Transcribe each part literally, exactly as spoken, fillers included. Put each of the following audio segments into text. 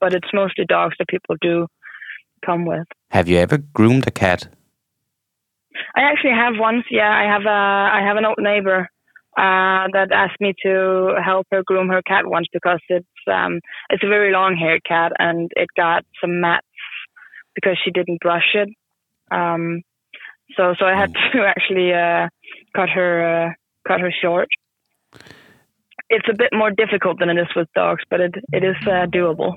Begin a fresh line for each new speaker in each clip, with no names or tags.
but it's mostly dogs that people do come with.
Have you ever groomed a cat?
I actually have once. Yeah, I have a I have an old neighbor uh, that asked me to help her groom her cat once because it's um it's a very long-haired cat and it got some mats because she didn't brush it. Um, so so I had mm. to actually uh, cut her uh, cut her short. It's a bit more difficult than it is with dogs, but it it is uh, doable.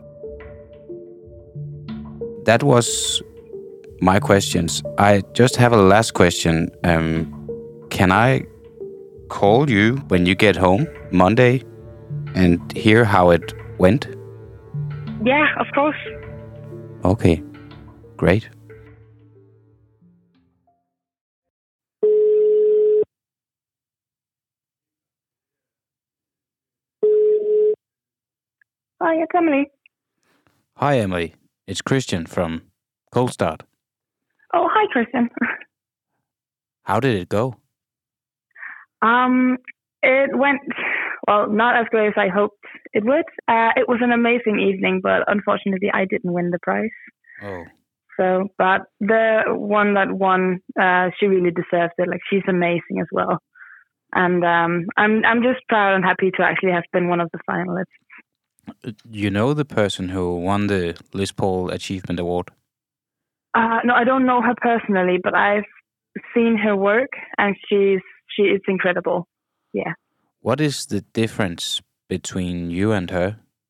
That was my questions. I just have a last question. Um, can I call you when you get home Monday and hear how it went?
Yeah, of course.
Okay, great.
Hi, it's Emily.
Hi, Emily. It's Christian from Cold Start.
Oh, hi, Christian.
How did it go?
Um, it went, well, not as great as I hoped it would. Uh, it was an amazing evening, but unfortunately I didn't win the prize.
Oh.
So, but the one that won, uh, she really deserves it. Like, she's amazing as well. And um, I'm I'm just proud and happy to actually have been one of the finalists.
You know the person who won the Liz Paul Achievement Award?
Uh, no, I don't know her personally, but I've seen her work, and she's she is incredible. Yeah.
What is the difference between you and her?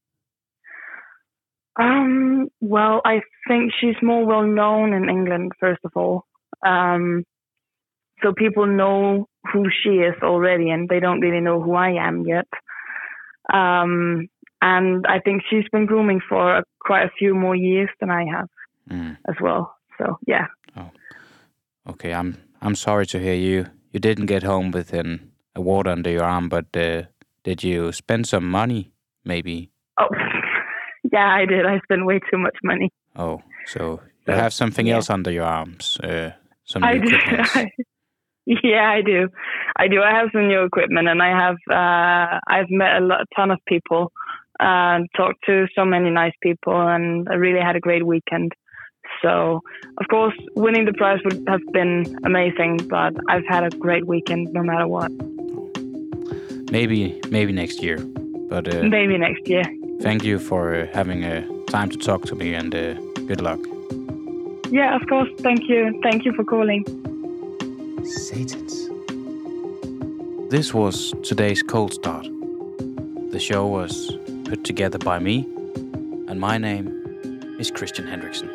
Um. Well, I think she's more well known in England, first of all. Um. So people know who she is already, and they don't really know who I am yet. Um. And I think she's been grooming for quite a few more years than I have mm. as well. So, yeah.
Oh. Okay, I'm I'm sorry to hear you. You didn't get home with an award under your arm, but uh, did you spend some money, maybe?
Oh, yeah, I did. I spent way too much money.
Oh, so you so, have something
yeah.
else under your arms? Uh, some
I
new
do.
equipment?
Yeah, I do. I do. I have some new equipment, and I have. Uh, I've met a lot, ton of people. Uh, talked to so many nice people, and I really had a great weekend. So, of course, winning the prize would have been amazing, but I've had a great weekend no matter what.
Maybe, maybe next year. But uh,
maybe next year.
Thank you for uh, having uh, time to talk to me, and uh, good luck.
Yeah, of course. Thank you. Thank you for calling.
Satans. This was today's Cold Start. The show was put together by me, and my name is Christian Henriksen.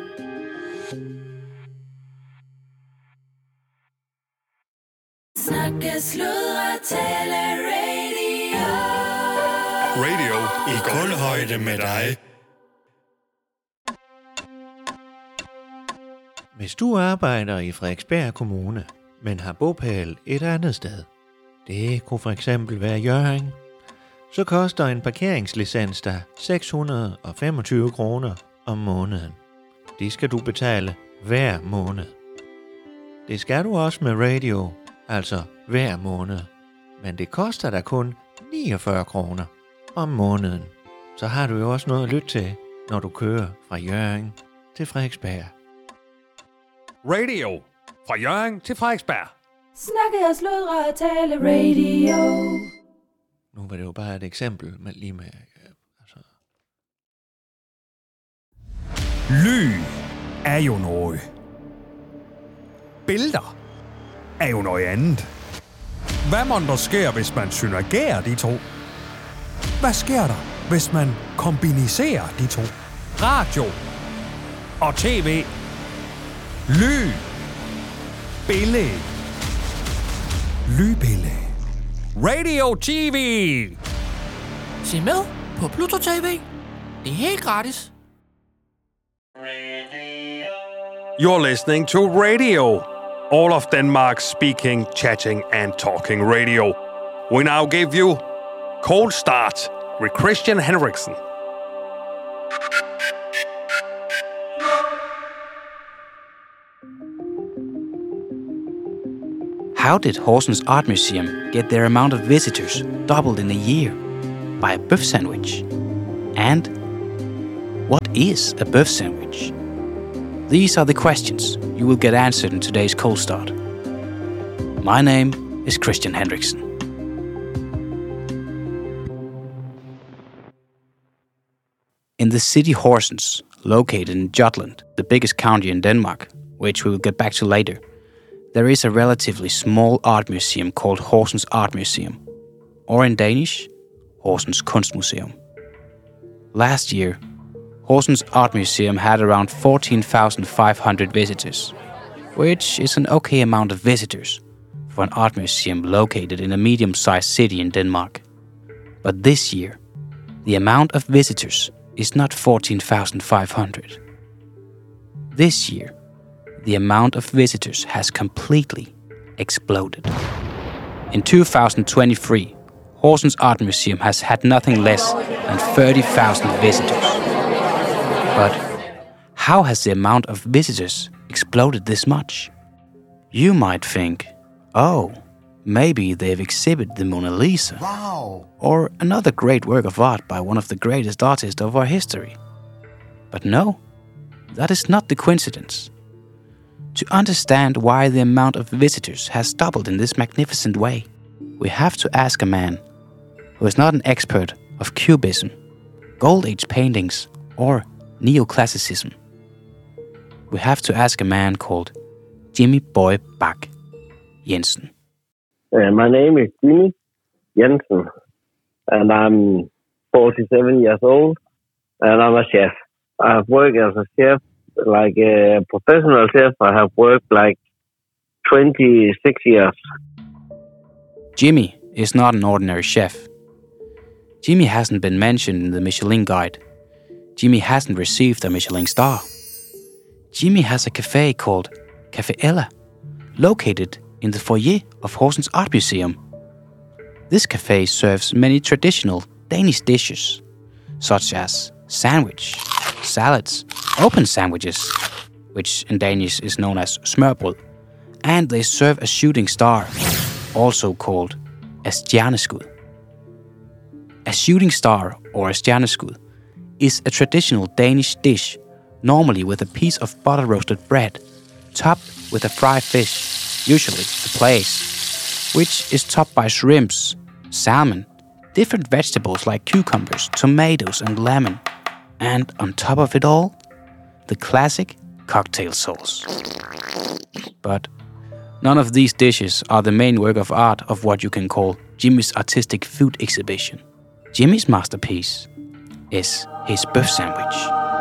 Snakke, sludre, tale, radio.
Radio i kulhøjde med dig.
Hvis du arbejder i Frederiksberg Kommune, men har bopæl et andet sted, det kunne for eksempel være Hjørring, så koster en parkeringslicens dig seks hundrede og femogtyve kroner om måneden. Det skal du betale hver måned. Det skal du også med radio, altså hver måned. Men det koster dig kun niogfyrre kroner om måneden. Så har du jo også noget at lytte til, når du kører fra Hjørring til Frederiksberg.
Radio fra Hjørring til Frederiksberg.
Snakke og sludre og tale radio.
Nu var det jo bare et eksempel med lige med... Altså.
Lyd er jo noget. Billeder er jo noget andet. Hvad må der sker, hvis man synergerer de to? Hvad sker der, hvis man kombinerer de to? Radio og tv. Lyd. Billede. Lydbillede. Radio T V.
Se med på Pluto T V. Det er helt gratis.
You're listening to radio. All of Denmark's speaking, chatting and talking radio. We now give you Cold Start with Christian Henriksen.
How did Horsens Art Museum get their amount of visitors doubled in a year? By a buff sandwich. And What is a bœuf sandwich? These are the questions you will get answered in today's Cold Start. My name is Christian Hendriksen. In the city Horsens, located in Jutland, the biggest county in Denmark, which we will get back to later, there is a relatively small art museum called Horsens Art Museum, or in Danish, Horsens Kunstmuseum. Last year, Horsens Art Museum had around fourteen thousand five hundred visitors, which is an okay amount of visitors for an art museum located in a medium-sized city in Denmark. But this year, the amount of visitors is not fourteen thousand five hundred. This year, the amount of visitors has completely exploded. In two thousand twenty-three, Horsens Art Museum has had nothing less than thirty thousand visitors. But how has the amount of visitors exploded this much? You might think, oh, maybe they've exhibited the Mona Lisa.
Wow!
Or another great work of art by one of the greatest artists of our history. But no, that is not the coincidence. To understand why the amount of visitors has doubled in this magnificent way, we have to ask a man who is not an expert of Cubism, Gold Age paintings, or Neoclassicism. We have to ask a man called Jimmy Boy Bak Jensen.
Uh, my name is Jimmy Jensen, and I'm forty-seven years old, and I'm a chef. I've worked as a chef, like a professional chef. I have worked like twenty-six years.
Jimmy is not an ordinary chef. Jimmy hasn't been mentioned in the Michelin Guide. Jimmy hasn't received a Michelin star. Jimmy has a cafe called Café Ella, located in the foyer of Horsens Art Museum. This cafe serves many traditional Danish dishes, such as sandwich, salads, open sandwiches, which in Danish is known as smørbrød, and they serve a shooting star, also called a stjerneskud. A shooting star, or a stjerneskud, is a traditional Danish dish, normally with a piece of butter-roasted bread, topped with a fried fish, usually the plaice, which is topped by shrimps, salmon, different vegetables like cucumbers, tomatoes and lemon, and on top of it all, the classic cocktail sauce. But none of these dishes are the main work of art of what you can call Jimmy's artistic food exhibition. Jimmy's masterpiece is his bœuf sandwich.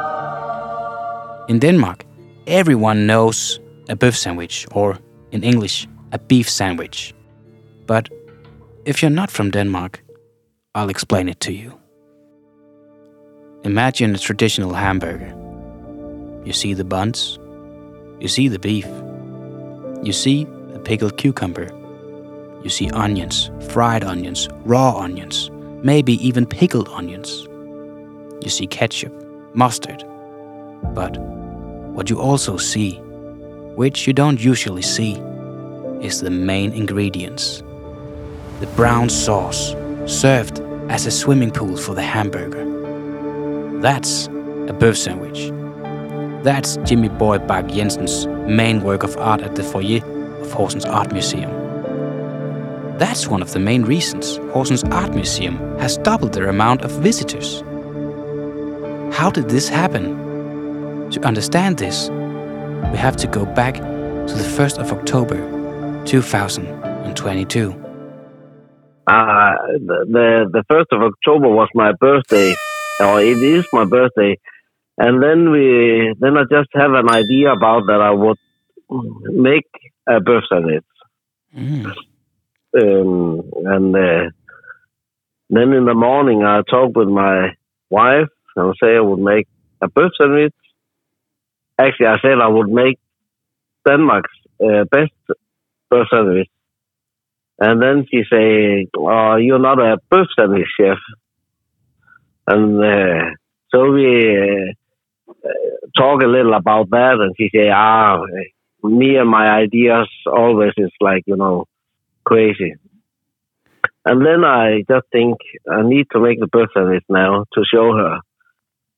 In Denmark, everyone knows a bœuf sandwich, or in English, a beef sandwich. But if you're not from Denmark, I'll explain it to you. Imagine a traditional hamburger. You see the buns, you see the beef, you see the pickled cucumber, you see onions, fried onions, raw onions, maybe even pickled onions. You see ketchup, mustard. But what you also see, which you don't usually see, is the main ingredients. The brown sauce, served as a swimming pool for the hamburger. That's a bœuf sandwich. That's Jimmy Boy Bak Jensen's main work of art at the foyer of Horsens Art Museum. That's one of the main reasons Horsens Art Museum has doubled their amount of visitors. How did this happen? To understand this, we have to go back to the first of October, two thousand twenty-two.
Uh, the, the the first of October was my birthday, or it is my birthday, and then we then I just have an idea about that I would make a bœuf sandwich, mm. um, and uh, then in the morning I talked with my wife and say I would make a bœuf sandwich. Actually, I said I would make Denmark's uh, best bœuf sandwich. And then she say, "Oh, you're not a bœuf sandwich chef." And uh, so we uh, talk a little about that, and she say, "Ah, me and my ideas always is like, you know, crazy." And then I just think I need to make the bœuf sandwich now to show her.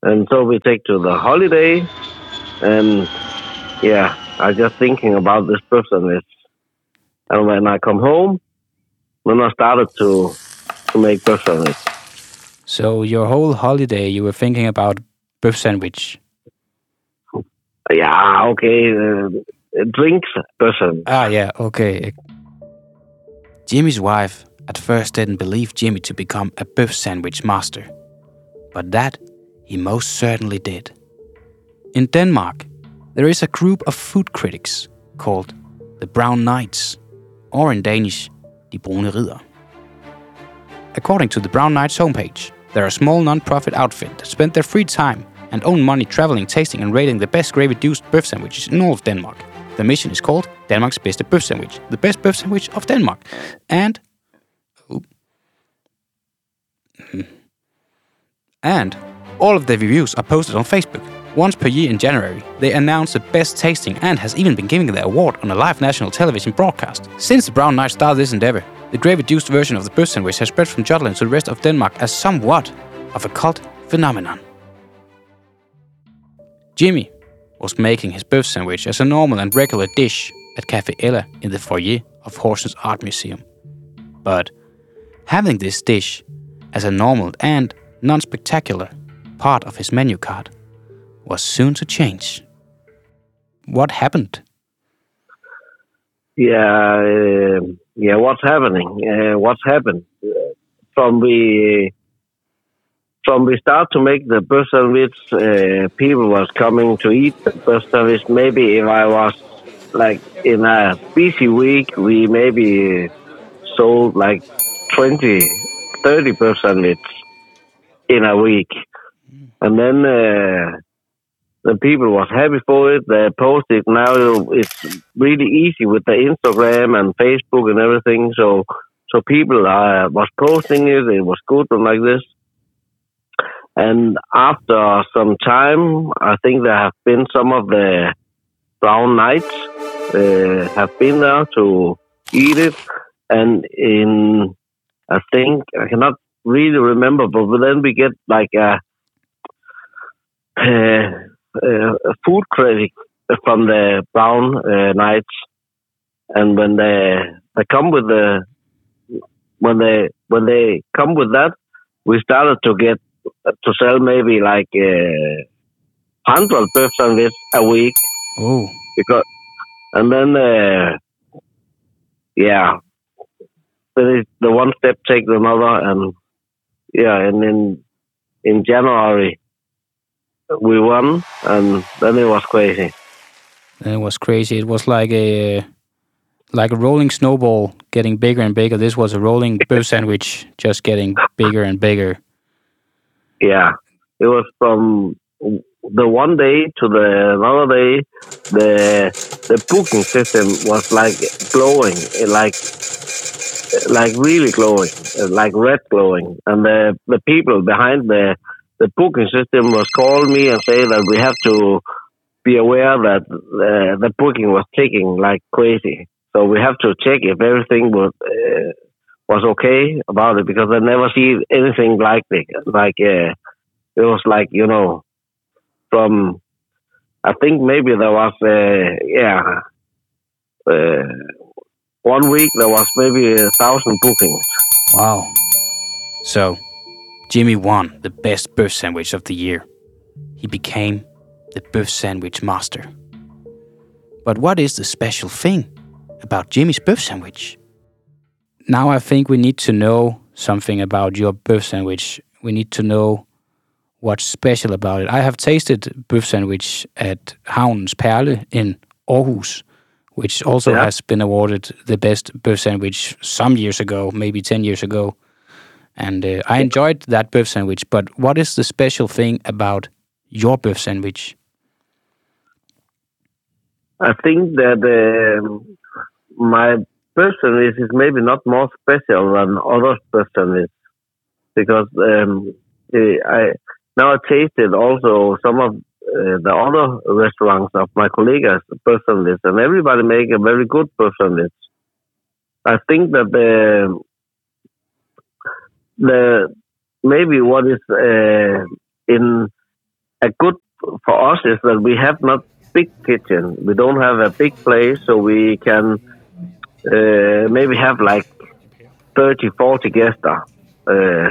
and so we take to the holiday, and yeah, I just thinking about this bøf sandwich. And when I come home, then I started to to make bøf sandwich.
So your whole holiday, you were thinking about bøf sandwich.
Yeah, okay, uh, drinks bøf sandwich.
Ah, yeah, okay. Jimmy's wife at first didn't believe Jimmy to become a bøf sandwich master, but that he most certainly did. In Denmark, there is a group of food critics called the Brown Knights, or in Danish, De Brune Ridder. According to the Brown Knights homepage, they're a small non-profit outfit that spend their free time and own money traveling, tasting and rating the best gravy-reduced bøf sandwiches in all of Denmark. The mission is called Danmarks bedste bøf sandwich, the best bøf sandwich of Denmark. And... Oh, and all of the reviews are posted on Facebook. Once per year in January, they announce the best tasting and has even been giving the award on a live national television broadcast. Since the Brown Knights started this endeavor, the gravy-reduced version of the bøf sandwich has spread from Jutland to the rest of Denmark as somewhat of a cult phenomenon. Jimmy was making his bøf sandwich as a normal and regular dish at Café Ella in the foyer of Horsens Art Museum. But having this dish as a normal and non-spectacular part of his menu card was soon to change. What happened?
Yeah, uh, yeah. What's happening? Uh, what's happened? Uh, from we from we start to make the bøf sandwich, uh, people was coming to eat the bøf sandwich. Maybe if I was like in a busy week, we maybe sold like twenty, thirty bøf sandwich in a week, and then. Uh, The people was happy for it. They posted. Now it's really easy with the Instagram and Facebook and everything. So, so people uh, was posting it. It was good and like this. And after some time, I think there have been some of the Brown Knights uh, have been there to eat it. And in, I think I cannot really remember, but then we get like a. Uh, Uh, a food critic from the Brown uh, Knights, and when they they come with the when they when they come with that, we started to get to sell maybe like uh, hundred bøf sandwich a week.
Oh,
because and then uh, yeah, then it, the one step takes another, and yeah, and in in January. We won, and then it was crazy.
Then it was crazy. It was like a like a rolling snowball getting bigger and bigger. This was a rolling bøf sandwich just getting bigger and bigger.
Yeah, it was from the one day to the another day. The the booking system was like glowing, like like really glowing, like red glowing, and the the people behind the The booking system was calling me and say that we have to be aware that uh, the booking was ticking like crazy. So we have to check if everything was uh, was okay about it, because I never see anything like it. Like uh, it was like, you know, from I think maybe there was uh, yeah uh, one week there was maybe a thousand bookings.
Wow! So. Jimmy won the best bøf sandwich of the year. He became the bøf sandwich master. But what is the special thing about Jimmy's bøf sandwich? Now I think we need to know something about your bøf sandwich. We need to know what's special about it. I have tasted bøf sandwich at Havnens Perle in Aarhus, which also yeah. has been awarded the best bøf sandwich some years ago, maybe ten years ago. And uh, I enjoyed that bøf sandwich, but what is the special thing about your bøf sandwich?
I think that uh, my bøf sandwich is maybe not more special than other bøf sandwich, because um, I now I tasted also some of uh, the other restaurants of my colleagues' bøf sandwich, and everybody make a very good bøf sandwich. I think that the The maybe what is uh, in a good for us is that we have not big kitchen. We don't have a big place, so we can uh, maybe have like thirty, forty guests uh,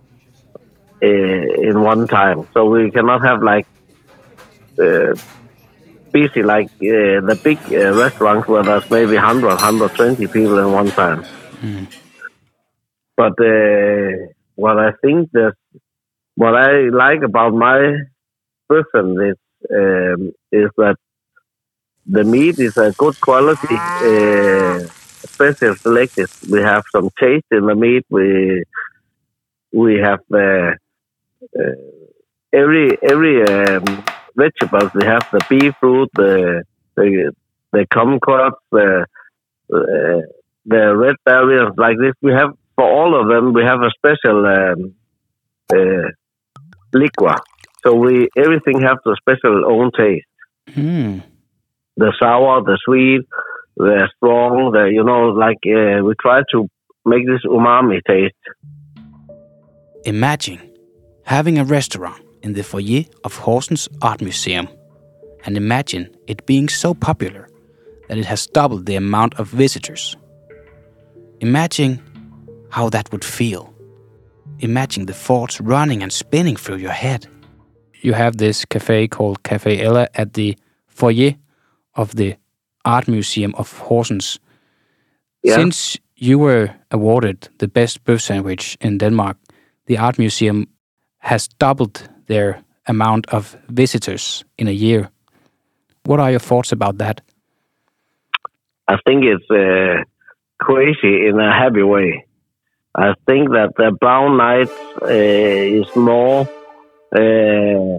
in one time. So we cannot have like uh, busy like uh, the big uh, restaurants where there's maybe one hundred, one hundred twenty people in one time. Mm. But uh, what I think that what I like about my person is um, is that the meat is a good quality, uh, especially selected. We have some taste in the meat. We we have uh, uh, every every um, vegetables. We have the beetroot, the the the kumquats, the uh, the red berries like this. We have for all of them. We have a special um, uh, liquor. So we everything has a special own taste. Mm. The sour, the sweet, the strong, the you know, like uh, we try to make this umami taste.
Imagine having a restaurant in the foyer of Horsens Art Museum, and imagine it being so popular that it has doubled the amount of visitors. Imagine how that would feel. Imagine the thoughts running and spinning through your head. You have this cafe called Cafe Ella at the foyer of the Art Museum of Horsens. Yeah. Since you were awarded the best bøf sandwich in Denmark, the Art Museum has doubled their amount of visitors in a year. What are your thoughts about that?
I think it's uh, crazy in a happy way. I think that the Brown Nights uh, is more, uh,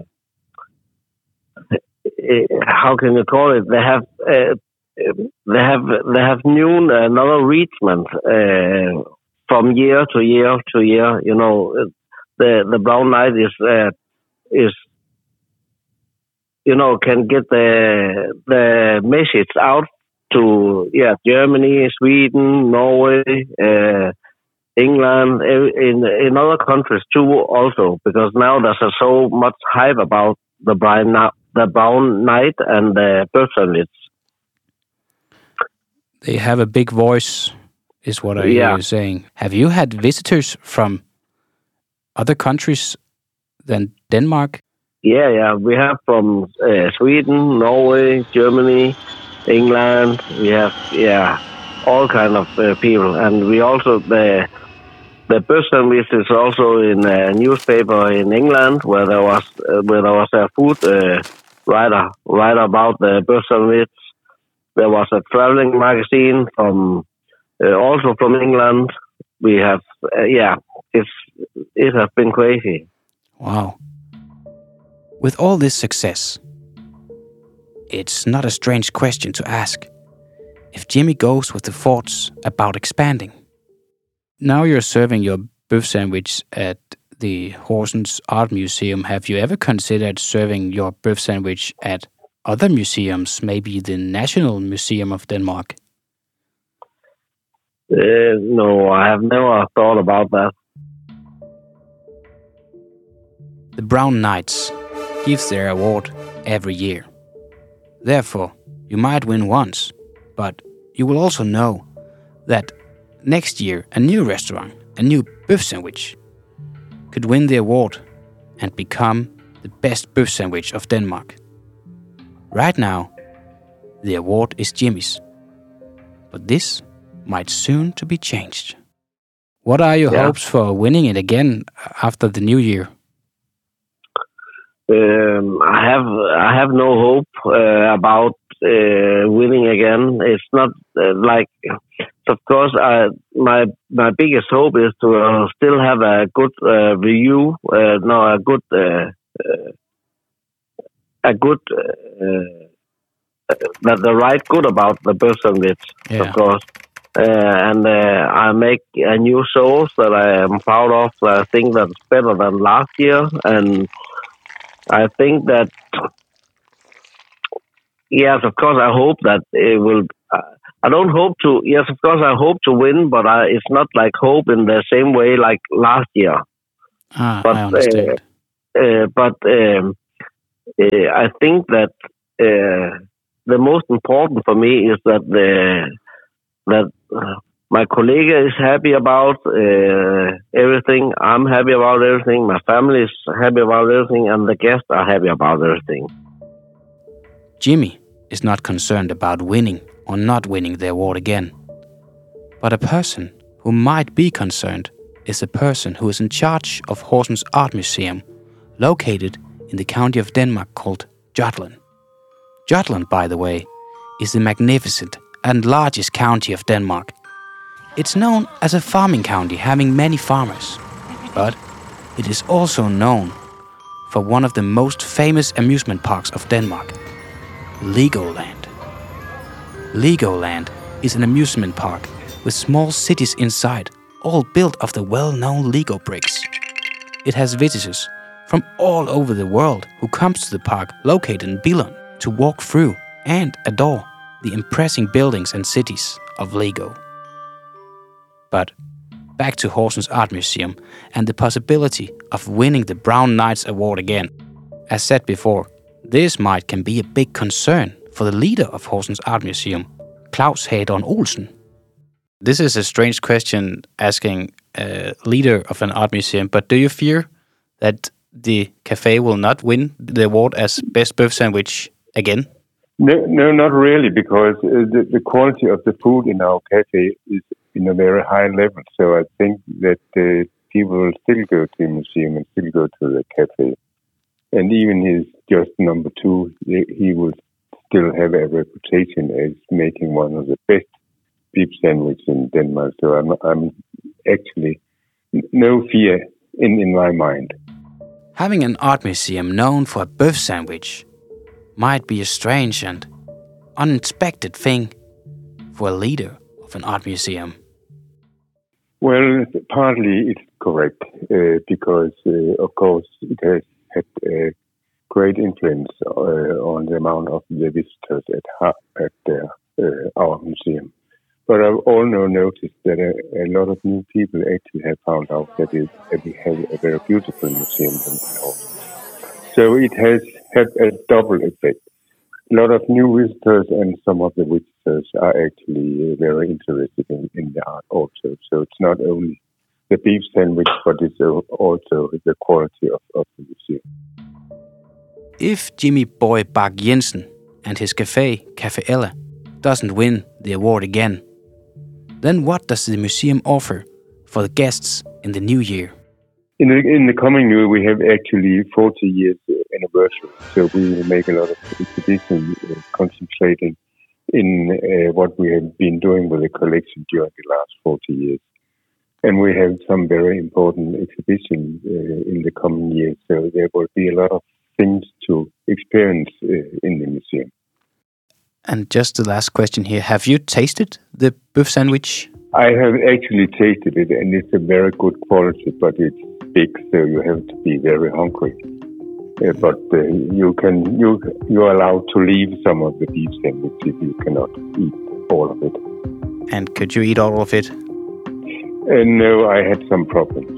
how can you call it? They have uh, they have they have new another reachment uh, from year to year to year. You know, the the Brown Night is uh, is you know can get the the message out to yeah Germany, Sweden, Norway. Uh, England, in in other countries too, also because now there's a so much hype about the brown the brown night and the bøf sandwich.
They have a big voice, is what I yeah. hear you saying. Have you had visitors from other countries than Denmark?
Yeah, yeah, we have from uh, Sweden, Norway, Germany, England. We have yeah, all kind of uh, people, and we also the. Uh, The bøf sandwich is also in a newspaper in England, where there was uh, where there was a food uh, writer write about the bøf sandwich. There was a traveling magazine from uh, also from England. We have uh, yeah, it's it has been crazy.
Wow! With all this success, it's not a strange question to ask if Jimmy goes with the thoughts about expanding. Now you're serving your bøf sandwich at the Horsens Art Museum. Have you ever considered serving your bøf sandwich at other museums, maybe the National Museum of Denmark?
Uh, no, I have never thought about that.
The Brown Knights gives their award every year. Therefore, you might win once, but you will also know that next year, a new restaurant, a new bøf sandwich, could win the award and become the best bøf sandwich of Denmark. Right now, the award is Jimmy's, but this might soon to be changed. What are your yeah. hopes for winning it again after the new year?
Um, I have I have no hope uh, about uh, winning again. It's not uh, like. Of course, I, my my biggest hope is to uh, still have a good uh, review, uh, no, a good uh, uh, a good uh, that the right good about the bøf sandwich, yeah. of course, uh, and uh, I make a new sauce that I am proud of. I think that's better than last year, and I think that yes, of course, I hope that it will. Uh, I don't hope to. Yes, of course, I hope to win, but I, it's not like hope in the same way like last year.
Ah, but, I understand.
Uh, uh, but um, uh, I think that uh, the most important for me is that the that uh, my colleague is happy about uh, everything. I'm happy about everything. My family is happy about everything, and the guests are happy about everything.
Jimmy is not concerned about winning or not winning the award again. But a person who might be concerned is a person who is in charge of Horsens Art Museum, located in the county of Denmark called Jutland. Jutland, by the way, is the magnificent and largest county of Denmark. It's known as a farming county having many farmers, but it is also known for one of the most famous amusement parks of Denmark, Legoland. Legoland is an amusement park with small cities inside, all built of the well-known Lego bricks. It has visitors from all over the world who comes to the park located in Billund to walk through and adore the impressive buildings and cities of Lego. But back to Horsens Art Museum and the possibility of winning the Brown Knights Award again. As said before, this might can be a big concern for the leader of Horsens Art Museum, Claus Hadon Olsen. This is a strange question asking a leader of an art museum, but do you fear that the cafe will not win the award as best beef sandwich again?
No, no, not really, because uh, the, the quality of the food in our cafe is in a very high level. So I think that uh, people will still go to the museum and still go to the cafe. And even he's just number two, he will still have a reputation as making one of the best beef sandwiches in Denmark. So I'm, I'm actually no fear in, in my mind.
Having an art museum known for a beef sandwich might be a strange and unexpected thing for a leader of an art museum.
Well, partly it's correct, uh, because, uh, of course, it has had a great influence uh, on the amount of the visitors at, at uh, uh, our museum. But I've also noticed that a, a lot of new people actually have found out that, it, that we have a very beautiful museum in Horsens. So it has had a double effect. A lot of new visitors and some of the visitors are actually very interested in, in the art also. So it's not only the beef sandwich, but it's also the quality of, of the museum.
If Jimmy Boy Bak Jensen and his cafe, Cafe Ella, doesn't win the award again, then what does the museum offer for the guests in the new year?
In the, in the coming year, we have actually forty years anniversary. So we will make a lot of exhibition uh, concentrating in uh, what we have been doing with the collection during the last forty years. And we have some very important exhibitions uh, in the coming years. So there will be a lot of things to experience uh, in the museum.
And just the last question here. Have you tasted the beef sandwich?
I have actually tasted it, and it's a very good quality, but it's big, so you have to be very hungry. Uh, but uh, you can you you're allowed to leave some of the beef sandwich if you cannot eat all of it.
And could you eat all of it?
Uh, no, I had some problems.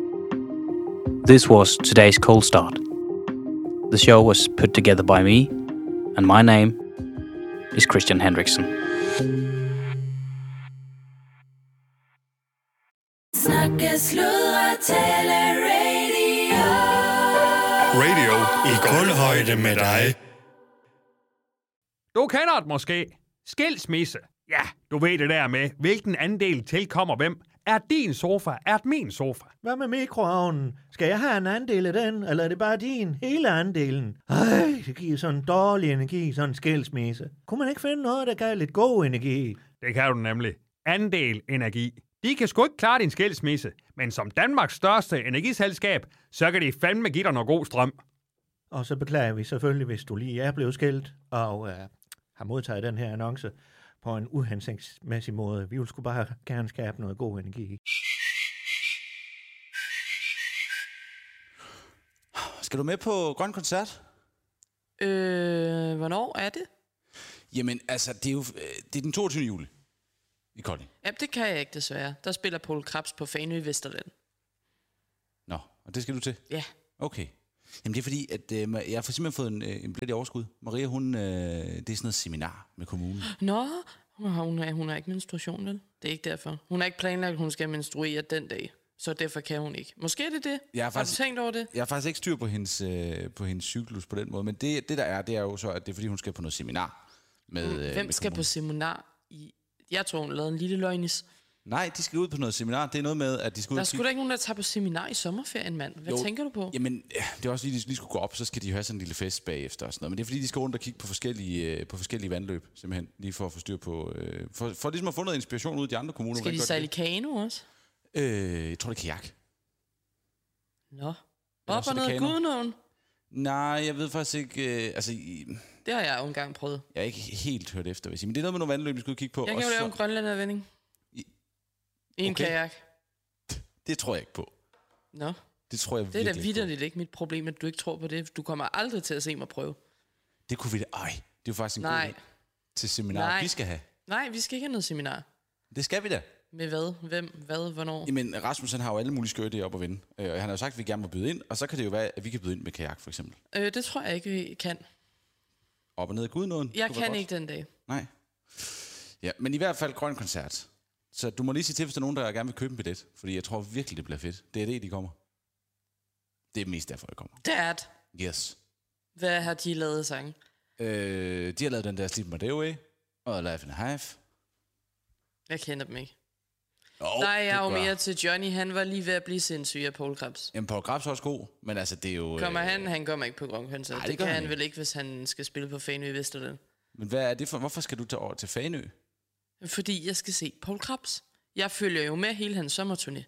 This was today's Cold Start. The show was put together by me, and my name is Christian Henriksen.
Snakke, sludre, tale, radio.
Radio i kulhøjde med dig.
Du kender det måske. Skilsmisse. Ja, du ved det der med, hvilken andel tilkommer hvem. Er din sofa, er min sofa?
Hvad med mikroovnen? Skal jeg have en andel af den, eller er det bare din hele andelen? Ej, det giver sådan dårlig energi, sådan en skilsmisse. Kunne man ikke finde noget, der gav lidt god energi?
Det kan du nemlig. Andel energi. De kan sgu ikke klare din skilsmisse, men som Danmarks største energiselskab, så kan de fandme give dig noget god strøm.
Og så beklager vi selvfølgelig, hvis du lige er blevet skilt, og øh, har modtaget den her annonce på en uhensigtsmæssig måde. Vi vil sgu bare gerne skabe noget god energi.
Skal du med på Grøn Koncert?
Øh, hvornår er det?
Jamen, altså, det er jo det er den toogtyvende juli i Kolding.
Ja, det kan jeg ikke desværre. Der spiller Poul Krebs på Fanø Vesterland.
Nå, og det skal du til?
Ja.
Okay. Jamen det er fordi, at øh, jeg har simpelthen fået en, øh, en blæt i overskud. Maria, hun, øh, det er sådan noget seminar med kommunen.
Nå, hun har, hun, har, hun har ikke menstruation, vel? Det er ikke derfor. Hun har ikke planlagt, at hun skal menstruere den dag. Så derfor kan hun ikke. Måske er det det.
Jeg har, faktisk,
har du tænkt over det?
Jeg har faktisk ikke styr på hendes, øh, på hendes cyklus på den måde. Men det, det der er, det er jo så, at det er fordi, hun skal på noget seminar. Med,
Hvem
øh,
skal
med
kommunen. På seminar? I, jeg tror, hun lavede en lille løgnis.
Nej, de skal ud på noget seminar. Det er noget med, at de skal ud...
Der er sgu da ikke nogen, der tager på seminar i sommerferien, mand. Hvad jo, tænker du på?
Jamen, det er også fordi, de lige skulle gå op, så skal de have sådan en lille fest bagefter og sådan noget. Men det er fordi, de skal rundt og kigge på forskellige, på forskellige vandløb, simpelthen. Lige for at få styr på... Øh, for, for ligesom at få noget inspiration ud af de andre kommuner.
Skal de sejle i kano også?
Øh, jeg tror, det er kajak.
Nå. Op og ned Gudenåen?
Nej, jeg ved faktisk ikke... Øh, altså, i,
det har jeg jo engang prøvet.
Jeg har ikke helt hørt efter, vil jeg sige. Men det er noget med nogle vandløb, vi skal kigge på.
Jeg kan jo lave en grønlændervending. I, I en okay. kajak.
Det tror jeg ikke på.
Nå.
Det tror jeg
det er da vitterligt ikke mit problem, at du ikke tror på det. Du kommer aldrig til at se mig prøve.
Det kunne vi da... Øj, det er jo faktisk en
Nej.
god til seminar,
Nej.
vi skal have.
Nej, vi skal ikke have noget seminar.
Det skal vi da.
Med hvad? Hvem? Hvad? Hvornår?
Jamen, Rasmus han har jo alle mulige skøre op at vinde. Og han har jo sagt, at vi gerne må byde ind. Og så kan det jo være, at vi kan byde ind med kajak, for eksempel.
Øh, det tror jeg ikke, vi kan.
Op og ned af Gudenåen?
Jeg kan ikke den dag.
Nej. Ja, men i hvert fald grøn koncert. Så du må lige sige til, hvis der er nogen, der gerne vil købe en billet. Fordi jeg tror virkelig, det bliver fedt. Det er det, de kommer. Det er mest derfor, jeg kommer.
Dad.
Yes.
Hvad har de lavet sange?
Øh, de har lavet den der Sleep My Day Away. Og Life in a Hive.
Jeg kender dem ikke.
Oh,
Nej, jeg er jo mere til Johnny. Han var lige ved at blive sindssyg af Poul Krebs.
Jamen, Poul Krebs er også god. Men altså, det er jo...
Kommer
øh...
han? Han kommer ikke på Grøn Koncert. Det, det kan han ikke. Vel ikke, hvis han skal spille på Fanø i Vesterland.
Men hvad er det for... Hvorfor skal du tage over til Fanø?
Fordi jeg skal se Poul Krebs. Jeg følger jo med hele hans sommerturné.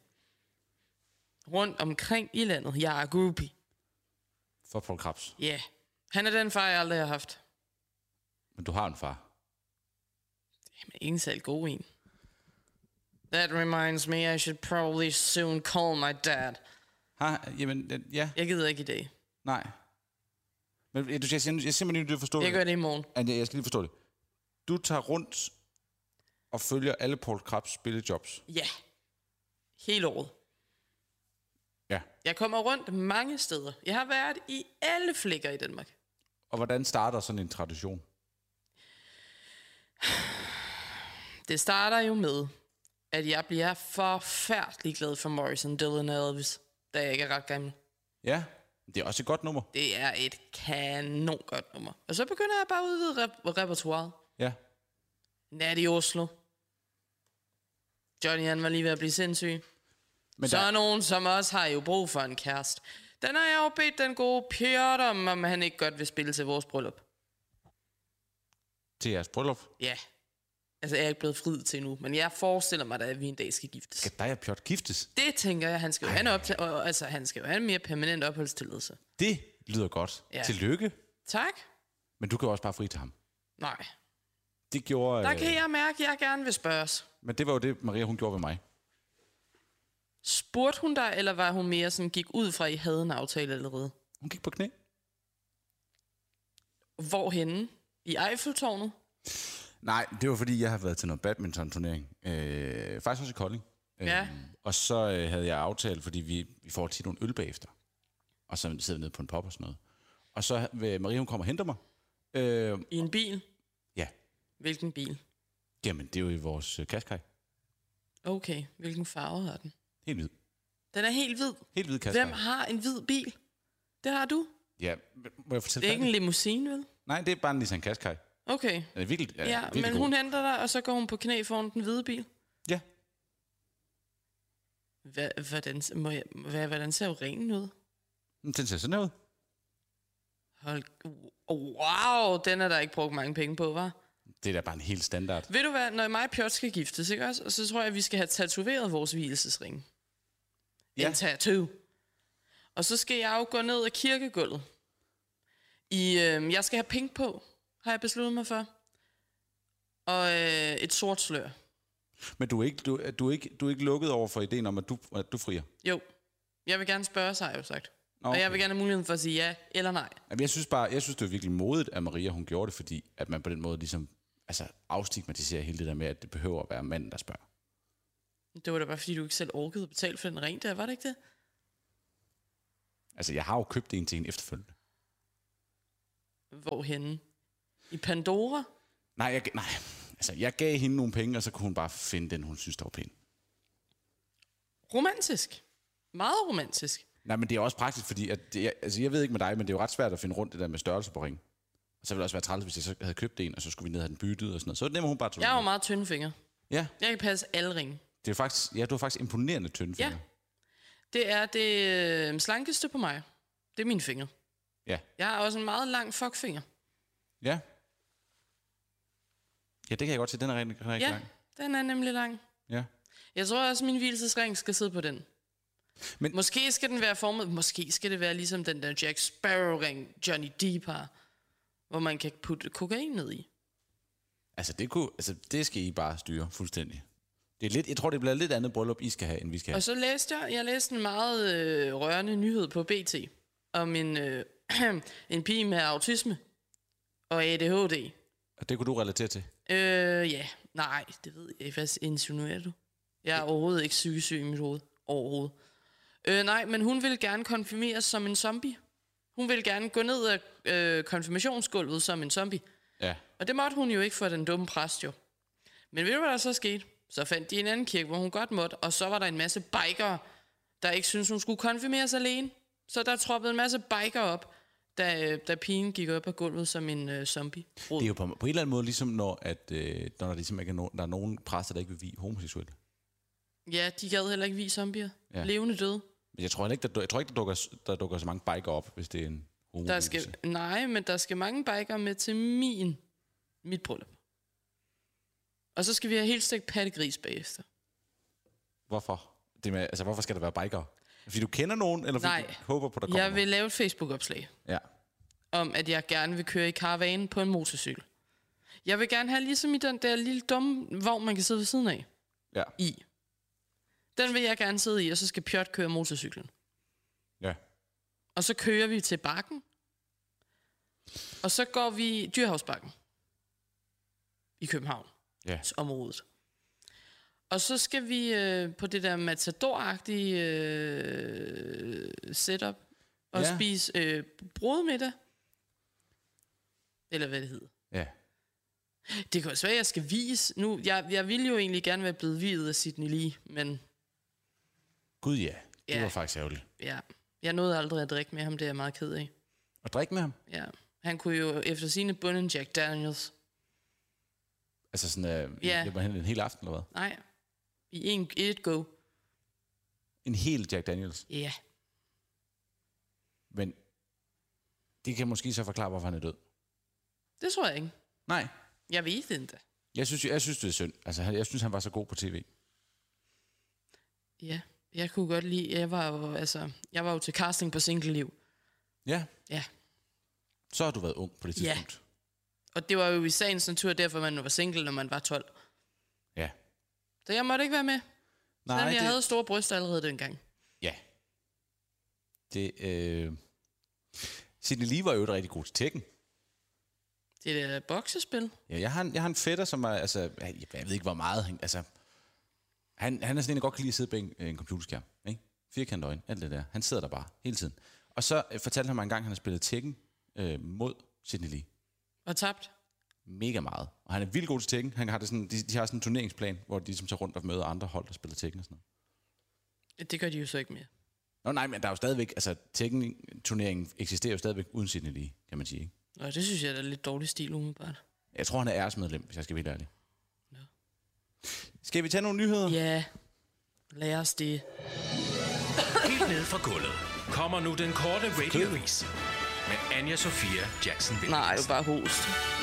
Rundt omkring i landet. Jeg er groupie.
For Poul Krebs?
Ja. Yeah. Han er den far, jeg aldrig har haft.
Men du har en far?
Jamen, ingen særlig god en. That reminds me, I should probably soon call my dad.
Ha, jamen, ja.
Jeg gider ikke i dag.
Nej. Men jeg, jeg, jeg simpelthen nødt til at forstå
det. Jeg gør det i morgen.
Jeg, jeg skal lige forstå det. Du tager rundt og følger alle Poul Krebs spillejobs?
Ja. Hele året.
Ja.
Jeg kommer rundt mange steder. Jeg har været i alle flækker i Danmark.
Og hvordan starter sådan en tradition?
Det starter jo med, at jeg bliver forfærdelig glad for Morrison, Dylan og Elvis, da jeg ikke er ret gammel.
Ja, det er også et godt nummer.
Det er et kanon godt nummer. Og så begynder jeg bare at udvide rep- repertoiret.
Ja.
Nat i Oslo. Johnny han var lige ved at blive sindssyg. Men så der... er nogen, som også har jo brug for en kæreste. Den har jeg jo bedt den gode Pjot om, om han ikke godt vil spille til vores bryllup.
Til jeres bryllup?
Ja. Altså, jeg er ikke blevet frid til nu, men jeg forestiller mig da, at vi en dag skal giftes.
Skal dig og Pjot giftes?
Det tænker jeg. Han skal jo have en op- og, altså, han skal jo have en mere permanent opholdstilladelse.
Det lyder godt. Ja. Tillykke.
Tak.
Men du kan også bare fri til ham.
Nej.
Det gjorde...
Der kan jeg mærke, at jeg gerne vil spørges.
Men det var jo det, Maria hun gjorde ved mig.
Spurgte hun dig, eller var hun mere sådan, gik ud fra, at I havde en aftale allerede?
Hun gik på knæ.
Hvorhenne? I Eiffeltårnet?
Nej, det var fordi, jeg har været til noget badminton-turnering. Øh, faktisk også i Kolding.
Ja.
Øh, og så øh, havde jeg aftalt, fordi vi, vi får tit nogle øl bagefter. Og så sidder vi nede på en pop og sådan noget. Og så vil Maria, hun kommer og henter mig. Øh,
I en bil?
Ja.
Hvilken bil?
Jamen, det er jo i vores øh, Qashqai.
Okay, hvilken farve har den?
Helt hvid.
Den er helt hvid?
Helt hvid Qashqai.
Hvem har en hvid bil? Det har du?
Ja, må jeg fortælle
det er ikke en limousine, vel?
Nej, det er bare en Nissan Qashqai.
Okay.
Den er virkelig, ja,
ja
virkelig
men
god.
hun henter dig, og så går hun på knæ foran den hvide bil?
Ja.
Hvad, hvordan, må jeg, hvad, hvordan ser urinen ud?
Den ser sådan ud.
Hold, wow, den er der ikke brugt mange penge på, hva'?
Det er da bare en helt standard.
Ved du hvad, når mig og Pjot skal giftes, ikke også? Og så tror jeg, at vi skal have tatoveret vores vielsesring.
Ja.
En tattoo. Og så skal jeg jo gå ned ad kirkegulvet. I, øh, jeg skal have pink på, har jeg besluttet mig for. Og øh, et sort slør.
Men du er, ikke, du, du, er ikke, du er ikke lukket over for ideen om, at du, at du frier?
Jo. Jeg vil gerne spørge, så har jeg jo sagt.
Okay.
Og jeg vil gerne have muligheden for at sige ja eller nej.
Jamen, jeg synes bare, jeg synes, det er virkelig modigt, at Maria hun gjorde det, fordi at man på den måde ligesom altså, afstigmatiserer hele det der med, at det behøver at være manden, der spørger.
Det var da bare, fordi du ikke selv orkede at betale for den ring der, var det ikke det?
Altså, jeg har jo købt en til hende efterfølgende.
Hvorhenne? I Pandora?
Nej, jeg, nej. Altså, jeg gav hende nogle penge, og så kunne hun bare finde den, hun synes, der var pæn.
Romantisk. Meget romantisk.
Nej, men det er også praktisk, fordi at det, altså, jeg ved ikke med dig, men det er jo ret svært at finde rundt det der med størrelse på ring. Og så ville det også være træls, hvis jeg så havde købt en, og så skulle vi ned og have den byttet og sådan noget. Så nemmer hun bare to.
Jeg har jo meget tynde fingre.
Ja.
Jeg kan passe alle ringe.
Det er faktisk, ja, du har faktisk imponerende tynde fingre.
Ja. Det er det øh, slankeste på mig. Det er mine fingre.
Ja.
Jeg har også en meget lang fuckfinger.
Ja. Ja, det kan jeg godt se. Den er rigtig, rigtig
ja,
lang.
den er nemlig lang.
Ja.
Jeg tror også, at min hvilesesring skal sidde på den.
Men
måske skal den være formet, måske skal det være ligesom den der Jack Sparrow-ring, Johnny Depp har, hvor man kan putte kokain ned i.
Altså det, kunne, altså, det skal I bare styre fuldstændig. Det er lidt, jeg tror, det bliver lidt andet bryllup, I skal have, end vi skal have.
Og så læste jeg, jeg læste en meget øh, rørende nyhed på B T, om en, øh, en pige med autisme og A D H D.
Og det kunne du relatere til?
Øh, ja. Nej, det ved jeg ikke. Hvad insinuerer du? Jeg er overhovedet ikke psykesyg i mit hoved. Overhovedet. Øh, nej, men hun ville gerne konfirmeres som en zombie. Hun ville gerne gå ned af øh, konfirmationsgulvet som en zombie.
Ja.
Og det måtte hun jo ikke for den dumme præst jo. Men ved du, hvad der så skete? Så fandt de en anden kirke, hvor hun godt måtte, og så var der en masse bikere, der ikke syntes, hun skulle konfirmeres alene. Så der troppede en masse bikere op, da, da pigen gik op på gulvet som en øh, zombie.
Det er jo på, på en eller anden måde ligesom, når, at, øh, når der, ligesom ikke er no, der er nogen præster, der ikke vil vie homoseksuelle.
Ja, de gad heller ikke vie zombier. Ja. Levende døde.
Men jeg tror ikke, der, jeg tror ikke der, dukker, der dukker så mange bikere op, hvis det er en homo.
Der skal, nej, men der skal mange bikere med til min, mit bryllup. Og så skal vi have helt stegt pattegris bagefter.
Hvorfor? Det med, altså, hvorfor skal der være bikere? Fordi du kender nogen, eller fordi
nej,
du håber på, der kommer
jeg vil
nogen?
lave et Facebook-opslag.
Ja.
Om, at jeg gerne vil køre i karavanen på en motorcykel. Jeg vil gerne have ligesom i den der lille dumme vogn, man kan sidde ved siden af.
Ja.
I. Den vil jeg gerne sidde i, og så skal Pjot køre motorcyklen.
Ja.
Og så kører vi til Bakken. Og så går vi Dyrhavsbakken. I København.
Ja.
Området. Og så skal vi øh, på det der matador-agtige øh, setup og
ja.
spise øh, brødmiddag. Eller hvad det hedder.
Ja.
Det kan også være, at jeg skal vise. Nu, jeg, jeg ville jo egentlig gerne være blevet viet af Sidney Lee, men...
Gud ja, det
ja.
var faktisk ærgerligt.
Ja, jeg nåede aldrig at drikke med ham, det er jeg meget ked af.
At drikke med ham?
Ja, han kunne jo efter sine bunde en Jack Daniels.
Altså sådan, uh,
ja.
det var en hel aften, eller hvad?
Nej, i en, et go.
En hel Jack Daniels?
Ja.
Men det kan måske så forklare, hvorfor han er død.
Det tror jeg ikke.
Nej.
Jeg ved det ikke.
Jeg synes, jeg synes det er synd. Altså, jeg synes, han var så god på tv.
Ja, jeg kunne godt lide, jeg var jo, altså, jeg var jo til casting på Single-liv.
Ja?
Ja.
Så har du været ung på det tidspunkt.
Ja. Og det var jo i sagens natur, derfor man var single, når man var tolv.
Ja.
Så jeg måtte ikke være med.
Nej,
selvom jeg
det...
havde store bryster allerede dengang.
Ja. Det, øh... Sidney Lee var jo et rigtig god til Tekken.
Det er et boksespil.
Ja, jeg har, en, jeg har en fætter, som er, altså, jeg, jeg ved ikke, hvor meget, han, altså, han, han er sådan en, der godt kan lide at sidde på en, en computerskærm, ikke? Firkant øjne, alt det der. Han sidder der bare, hele tiden. Og så øh, fortalte han mig en gang, han har spillet Tekken øh, mod Sidney Lee.
Og tabt?
Mega meget. Og han er vildt god til Tekken. Han har det sådan, de, de har sådan en turneringsplan, hvor de ligesom tager rundt og møder andre hold, der spiller Tekken og sådan noget.
Det gør de jo så ikke mere.
Nå nej, men der er jo stadigvæk, altså Tekken-turneringen eksisterer jo stadigvæk uden Sidney Lee, kan man sige, ikke?
Og det synes jeg er lidt dårlig stil, umiddelbart.
Jeg tror, han er æresmedlem, hvis jeg skal være helt ærlig.
Ja.
Skal vi tage nogle nyheder?
Ja, lad os det.
Helt ned fra gulvet kommer nu den korte radioavis med Anja Sofia Jackson Williams.
Nej, det er bare host.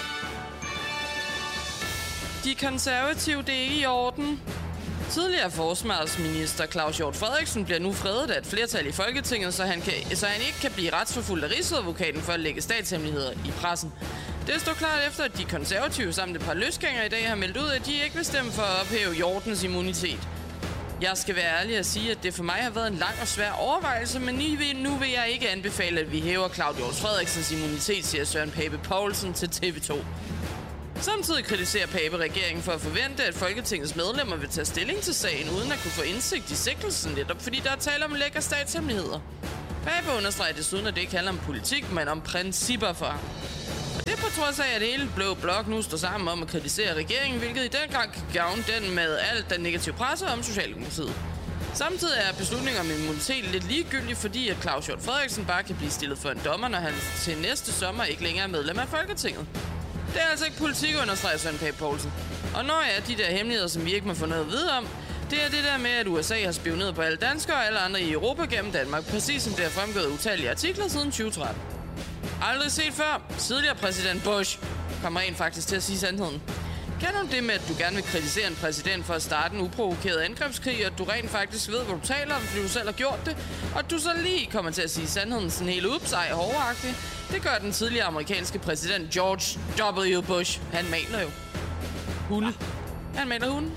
De konservative, det er ikke i orden. Tidligere forsvarsminister Claus Hjort Frederiksen bliver nu fredet af et flertal i Folketinget, så han, kan, så han ikke kan blive retsforfulgt af Rigsadvokaten for at lægge statshemmeligheder i pressen. Det står klart efter, at de konservative samt et par løsgængere i dag har meldt ud, at de ikke vil stemme for at ophæve Hjortens immunitet. Jeg skal være ærlig og sige, at det for mig har været en lang og svær overvejelse, men nu vil jeg ikke anbefale, at vi hæver Claus Hjort Frederiksens immunitet, siger Søren Pape Poulsen til T V to. Samtidig kritiserer Pape regeringen for at forvente, at Folketingets medlemmer vil tage stilling til sagen, uden at kunne få indsigt i sigtelsen, netop fordi der er tale om lækker statshemmeligheder. Pape understreger desuden, at det ikke handler om politik, men om principper for ham. Og det er på trods af, at hele Blå Blok nu står sammen om at kritisere regeringen, hvilket i den grad kan gavne den med alt den negative presse om Socialdemokratiet. Samtidig er beslutningen om immunitet lidt ligegyldig, fordi at Claus Hjort Frederiksen bare kan blive stillet for en dommer, når han til næste sommer ikke længere er medlem af Folketinget. Det er altså ikke politik, understreger Søren Pape Poulsen. Og når er de der hemmeligheder, som vi ikke må få noget at vide om, det er det der med, at U S A har spioneret på alle danskere og alle andre i Europa gennem Danmark, præcis som det har fremgået utallige artikler siden tyve tretten. Aldrig set før. Tidligere præsident Bush kommer rent faktisk til at sige sandheden. Kan du det med, at du gerne vil kritisere en præsident for at starte en uprovokeret angrebskrig, og at du rent faktisk ved, hvad du taler om, fordi du selv har gjort det, og at du så lige kommer til at sige sandheden sådan helt ups, ej, hårdagtigt? Det gør den tidligere amerikanske præsident George W. Bush. Han maler jo hunde. Han maler hunde.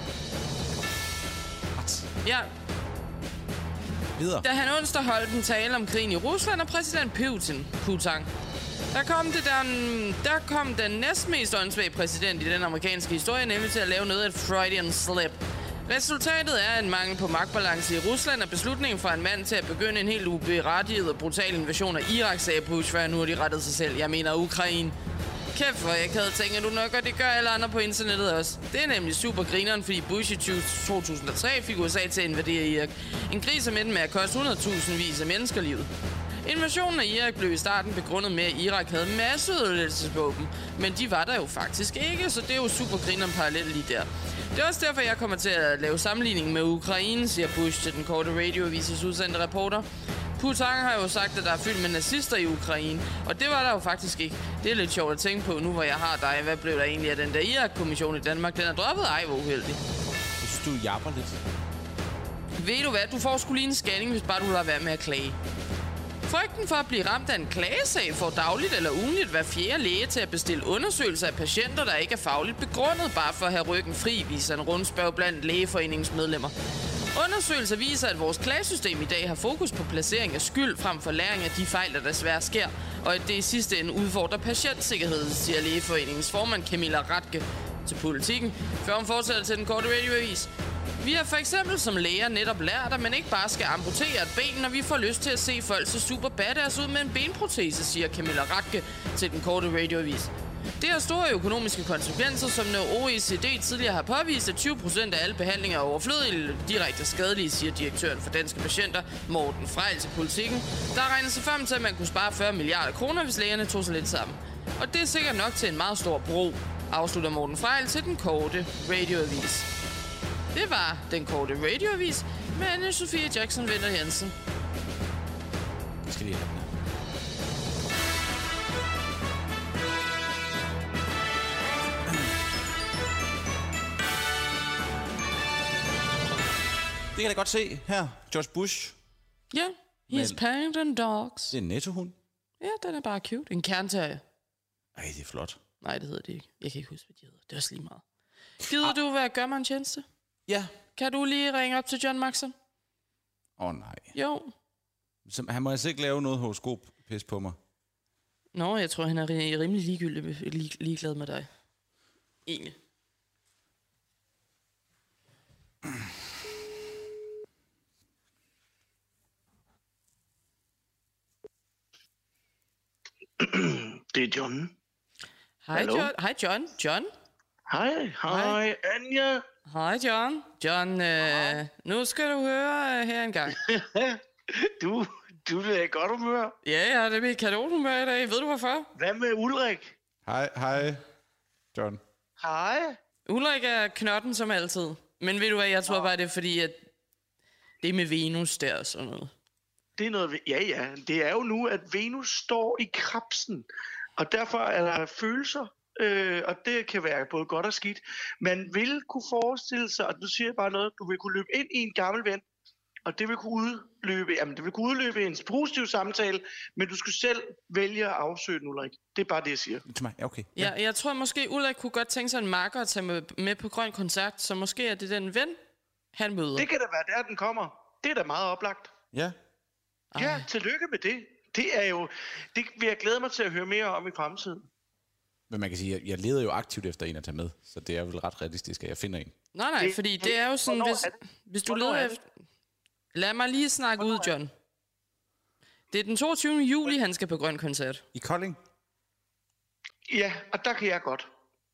Ja.
Videre.
Da han onsdag holdt en tale om krigen i Rusland og præsident Putin, Putin, der kom, det den, der kom den næstmest åndssvage præsident i den amerikanske historie, nemlig til at lave noget af et Freudian slip. Resultatet er en mangel på magtbalance i Rusland og beslutningen fra en mand til at begynde en helt uberettiget og brutal invasion af Irak, sagde Bush, før han hurtigt rettede sig selv. Jeg mener Ukraine. Kæft, hvor jeg ikke havde tænkt, at du nok, og det gør alle andre på internettet også. Det er nemlig super grineren, fordi Bush i to tusind og tre fik U S A til at invadere Irak. En krig, som endte med at koste hundredtusindvis af menneskerlivet. Invasionen af Irak blev i starten begrundet med, at Irak havde masseødelæggelsesvåben, men de var der jo faktisk ikke, så det er jo super grineren parallelt lige der. Det er også derfor, jeg kommer til at lave sammenligning med Ukraine, siger Bush til den korte radioavises udsendte reporter. Putin har jo sagt, at der er fyldt med nazister i Ukraine, og det var der jo faktisk ikke. Det er lidt sjovt at tænke på, nu hvor jeg har dig. Hvad blev der egentlig af den der Irak-kommission i Danmark? Den er droppet. Ej, hvor uheldig.
Jeg synes, du japper lidt.
Ved du hvad? Du får sgu lige en scanning, hvis bare du lader være med at klage. Frygten for at blive ramt af en klagesag får dagligt eller ugenligt hver fjerde læge til at bestille undersøgelser af patienter, der ikke er fagligt begrundet, bare for at have ryggen fri, viser en rundspørg blandt lægeforeningens medlemmer. Undersøgelser viser, at vores klagesystem i dag har fokus på placering af skyld frem for læring af de fejl, der desværre sker, og at det i sidste ende udfordrer patientsikkerheden, siger lægeforeningens formand Camilla Radke til Politikken, før hun fortsætter til den korte radioavis. Vi har for eksempel som læger netop lært, at man ikke bare skal amputere et ben, når vi får lyst til at se folk se super badass ud med en benprotese, siger Camilla Radke til den korte radioavis. Det har store økonomiske konsekvenser, som når O E C D tidligere har påvist, at tyve procent af alle behandlinger er overflødige eller direkte skadelige, siger direktøren for Danske Patienter, Morten Frejl til Politikken. Der regner sig frem til, at man kunne spare fyrre milliarder kroner, hvis lægerne tog sig lidt sammen. Og det er sikkert nok til en meget stor bro, afslutter Morten Frejl til den korte radioavis. Det var den korte radioavis med Anne-Sophie Jackson Vinter Jensen.
Jeg skal lige have den her. Det kan jeg da godt se her. George Bush.
Ja, yeah, he's painted and dogs.
Det er en nettohund.
Ja, den er bare cute. En kernterrier.
Ej, det er flot.
Nej, det hedder det ikke. Jeg kan ikke huske, hvad de hedder. Det er også lige meget. Gider ah. du være gør mig en tjeneste?
Ja.
Kan du lige ringe op til John Maxon?
Åh oh, nej.
Jo.
Så han må altså ikke lave noget horoskop-pis på mig.
Nå, jeg tror, han er rimelig ligegyldig, lig, ligeglad med dig. Egentlig.
Det er John.
Hej John. Hej John. John.
Hej, hej Anja.
Hej John. John, øh, nu skal du høre øh, her en gang.
du, du er i godt humør.
Ja, ja, det er mit kanonhumør i dag. Ved du hvorfor?
Hvad med Ulrik?
Hej, hej John.
Hej.
Ulrik er knotten som altid. Men ved du hvad, jeg tror ja. bare det er fordi, at det er med Venus der og sådan noget.
Det er noget, ja ja, det er jo nu, at Venus står i Krebsen, og derfor er der følelser, øh, og det kan være både godt og skidt. Man vil kunne forestille sig, og du siger bare noget, du vil kunne løbe ind i en gammel ven, og det vil kunne udløbe, jamen det vil kunne udløbe en positiv samtale, men du skal selv vælge at afsøge den, Ulrik. Det er bare det, jeg siger.
Til mig, ja, okay.
Ja, ja jeg tror måske, Ulrik kunne godt tænke sig en marker at tage med, med på Grøn Koncert, så måske er det den ven, han møder.
Det kan da være der, den kommer. Det er da meget oplagt.
Ja.
Ja, Ej. Tillykke med det. Det er jo, det vil jeg glæde mig til at høre mere om i fremtiden.
Men man kan sige, at jeg leder jo aktivt efter en at tage med, så det er vel ret realistisk, at jeg finder en.
Nej, nej, det, fordi det er jo sådan, hvis, hvis du leder efter... Lad mig lige snakke ud, John. Det er den toogtyvende juli, han skal på Grøn Koncert.
I Kolding?
Ja, og der kan jeg godt.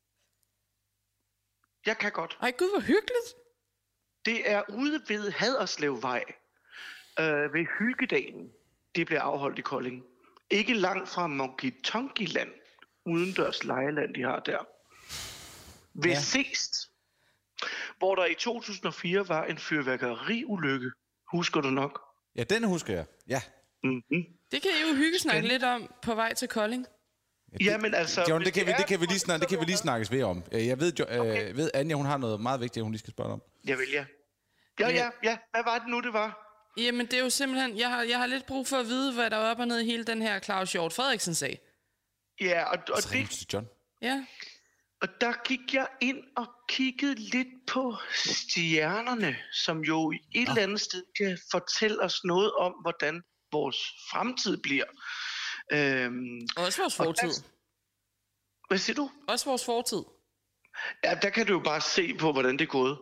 Jeg kan godt.
Ej gud, hvor hyggeligt.
Det er ude ved Haderslevvej, øh, ved Hyggedagen. Det bliver afholdt i Kolding. Ikke langt fra Monkey-Tonky-land, udendørs lejeland, de har der. Ved ja. Seest, hvor der i to tusind og fire var en fyrværkeriulykke. Husker du nok?
Ja, den husker jeg. Ja.
Mm-hmm.
Det kan I jo hygge snakke lidt om på vej til Kolding.
Ja, men altså...
John, det kan, vi, det, kan vi lige snak, det kan vi lige snakkes ved om. Jeg ved, jo, okay. øh, ved Anja, hun har noget meget vigtigt, hun lige skal spørge om.
Jeg vil, ja. Ja, ja, ja. Hvad var det nu, det var?
Jamen, det er jo simpelthen... Jeg har, jeg har lidt brug for at vide, hvad der er op og ned i hele den her Claus Hjort Frederiksen-sag.
Ja, og, og det...
John.
Ja.
Og der gik jeg ind og kiggede lidt på stjernerne, som jo i et ah. eller andet sted kan fortælle os noget om, hvordan vores fremtid bliver. Øhm,
Også vores fortid.
Der, hvad siger du?
Også vores fortid.
Ja, der kan du jo bare se på, hvordan det er gået.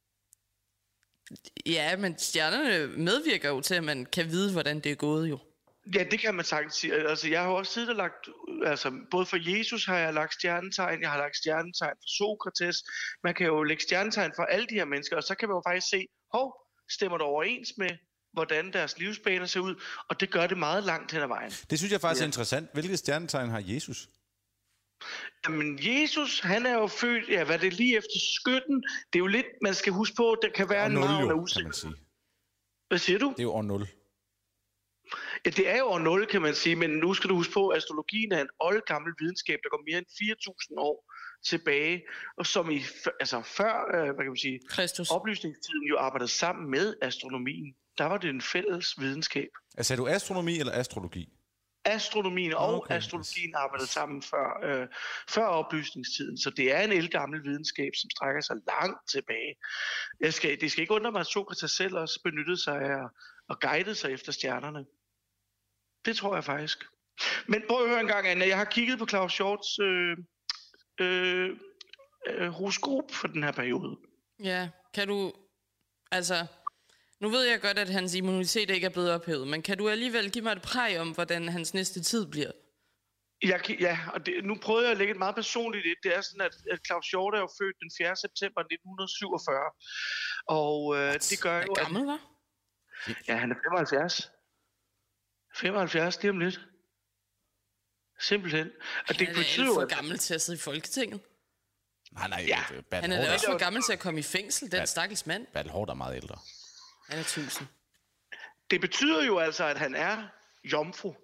Ja, men stjernerne medvirker jo til, at man kan vide, hvordan det er gået jo.
Ja, det kan man sagtens sige. Altså, jeg har også siddet og lagt, altså, både for Jesus har jeg lagt stjernetegn, jeg har lagt stjernetegn for Sokrates. Man kan jo lægge stjernetegn for alle de her mennesker, og så kan man jo faktisk se, hov, stemmer det overens med, hvordan deres livsbaner ser ud, og det gør det meget langt hen ad vejen.
Det synes jeg faktisk
ja.
er interessant. Hvilket stjernetegn har Jesus?
Jamen, Jesus, han er jo født, ja, hvad det er lige efter skytten. Det er jo lidt, man skal huske på, der kan være en navn af usikker. Hvad siger du?
Det er jo år nul.
Ja, det er jo år nul, kan man sige, men nu skal du huske på, at astrologien er en oldgammel videnskab, der går mere end fire tusind år tilbage, og som i, altså før, øh, hvad kan man sige,
Kristus.
Oplysningstiden jo arbejdede sammen med astronomien. Der var det en fælles videnskab.
Altså er du astronomi eller astrologi?
Astronomien og
okay.
astrologien arbejdede sammen før, øh, før oplysningstiden, så det er en ældgammel videnskab, som strækker sig langt tilbage. Jeg skal, det skal ikke undre mig, at Sokrates selv også benyttede sig af og guidede sig efter stjernerne. Det tror jeg faktisk. Men prøv at høre en gang, Anja. Jeg har kigget på Claus Hjorts øh, øh, øh, horoskop for den her periode.
Ja, kan du... Altså, nu ved jeg godt, at hans immunitet ikke er blevet ophævet, men kan du alligevel give mig et præg om, hvordan hans næste tid bliver?
Jeg, ja, og det, nu prøvede jeg at lægge et meget personligt i. Det er sådan, at, at Claus Hjort er jo født den fjerde september nitten syvogfyrre. Og øh, det gør jo...
Hvor gammel, var?
Ja, han er femoghalvfjerds. femoghalvfjerds, lige om lidt. Simpelthen. Og det
han
betyder
er for
at...
gammel til at sidde i Folketinget.
Nej, nej.
Ja.
Han er da også for gammel til at komme i fængsel, den stakkels mand.
Bertel Hård er meget ældre.
Han er tusind.
Det betyder jo altså, at han er jomfru.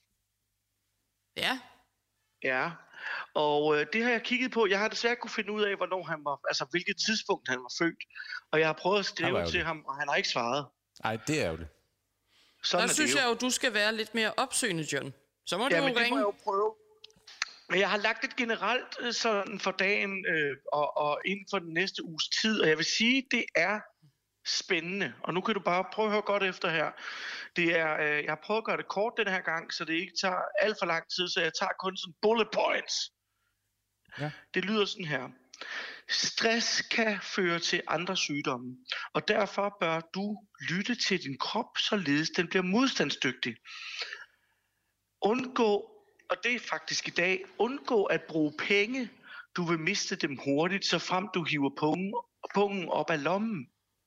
Ja.
Ja, og øh, det har jeg kigget på. Jeg har desværre ikke kunne finde ud af, hvornår han var, altså hvilket tidspunkt han var født. Og jeg har prøvet at skrive til ham, og han har ikke svaret.
Nej, det er jo det.
Sådan
Der synes jo. jeg jo, du skal være lidt mere opsøgende, John. Så må
ja,
du
men
jo ringe.
Det må jeg jo prøve. Men jeg har lagt et generelt sådan for dagen øh, og, og inden for den næste uges tid, og jeg vil sige, det er spændende. Og nu kan du bare prøve at høre godt efter her. Det er, øh, jeg har prøvet at gøre det kort den her gang, så det ikke tager alt for lang tid, så jeg tager kun sådan bullet points.
Ja.
Det lyder sådan her. Stress kan føre til andre sygdomme, og derfor bør du lytte til din krop, således den bliver modstandsdygtig. Undgå, og det er faktisk i dag, undgå at bruge penge. Du vil miste dem hurtigt, så frem du hiver pungen, pungen op af lommen.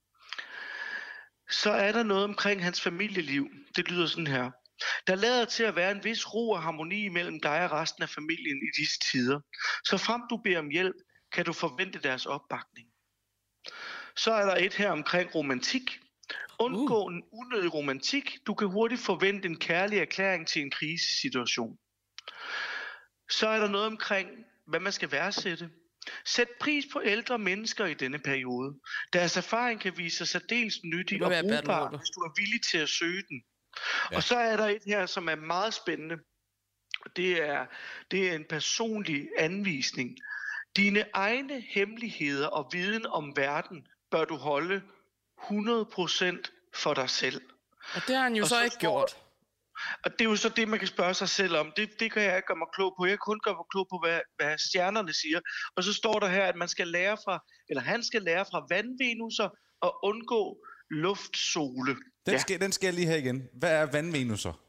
Så er der noget omkring hans familieliv. Det lyder sådan her. Der lader til at være en vis ro og harmoni mellem dig og resten af familien i disse tider. Så frem du beder om hjælp, kan du forvente deres opbakning. Så er der et her omkring romantik. Undgå en unødig romantik. Du kan hurtigt forvente en kærlig erklæring til en krisesituation. Så er der noget omkring, hvad man skal værdsætte. Sæt pris på ældre mennesker i denne periode. Deres erfaring kan vise sig særdeles nyttig og brugbar, hvis du er villig til at søge den. Ja. Og så er der et her, som er meget spændende. Det er, det er en personlig anvisning. Dine egne hemmeligheder og viden om verden bør du holde hundrede procent for dig selv.
Og det har han jo så, så ikke gjort.
Og det er jo så det, man kan spørge sig selv om. Det, det kan jeg ikke gøre mig klog på. Jeg kan kun gøre mig klog på, hvad, hvad stjernerne siger. Og så står der her, at man skal lære fra, eller han skal lære fra vandvenuser og undgå luftsole.
Den,
ja.
skal, den skal jeg lige have igen. Hvad er vandvenuser?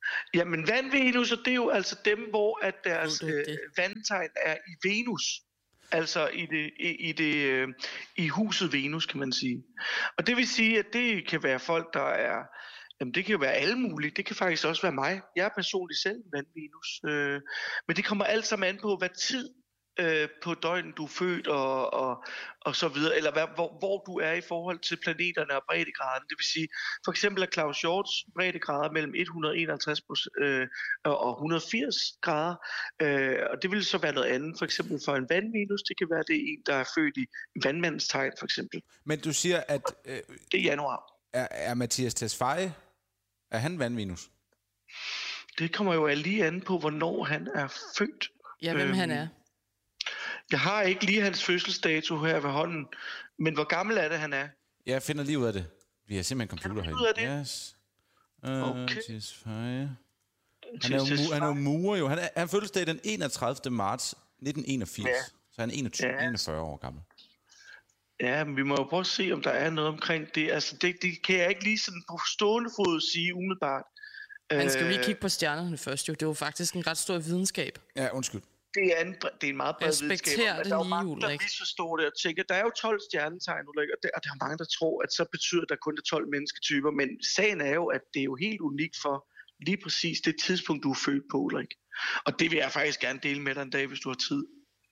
Jamen, vandvenus, og det er jo altså dem, hvor at deres øh, vandtegn er i Venus. Altså i det, i, i det øh, i huset Venus, kan man sige. Og det vil sige, at det kan være folk, der er... Jamen, det kan jo være alle mulige. Det kan faktisk også være mig. Jeg er personligt selv vandvenus. Øh, men det kommer alt sammen an på, hvad tid øh, på døgnet du er født og, og, og så videre. Eller hvad, hvor, hvor du er i forhold til planeterne og breddegraden. Det vil sige, for eksempel er Claus Hjorts breddegrader mellem et hundrede og enoghalvtreds øh, og et hundrede og firs grader. Øh, og det vil så være noget andet. For eksempel for en vandvenus, det kan være det en, der er født i vandmandens tegn, for eksempel.
Men du siger, at... Øh,
det er januar.
Er, er Mathias Tesfaye, er han vandvenus?
Det kommer jo lige an på, hvornår han er født.
Ja, hvem øhm, han er.
Jeg har ikke lige hans fødselsdato her ved hånden, men hvor gammel er det, han er?
Jeg finder lige ud af det. Vi har simpelthen computer herinde.
Ud af det?
Yes. Uh,
okay.
Tesfaye. Han er jo, han er jo murer jo. Han er, han fødselsdag den enogtredivte marts nitten enogfirs. Ja. Så han er enogtyve, ja. enogfyrre år gammel.
Ja, men vi må jo prøve at se, om der er noget omkring det. Altså, det, det kan jeg ikke lige sådan på stående fod sige umiddelbart.
Man skal jo lige kigge på stjernerne først, jo. Det er jo faktisk en ret stor videnskab.
Ja, undskyld.
Det er en, det er en meget bred videnskab.
Jeg
det der er jo mange, der misforstår det og tænker, der er jo tolv stjernetegn, Ulrik, og der, og der er mange, der tror, at så betyder der kun er tolv mennesketyper. Men sagen er jo, at det er jo helt unikt for lige præcis det tidspunkt, du er født på, Ulrik. Og det vil jeg faktisk gerne dele med dig en dag, hvis du har tid.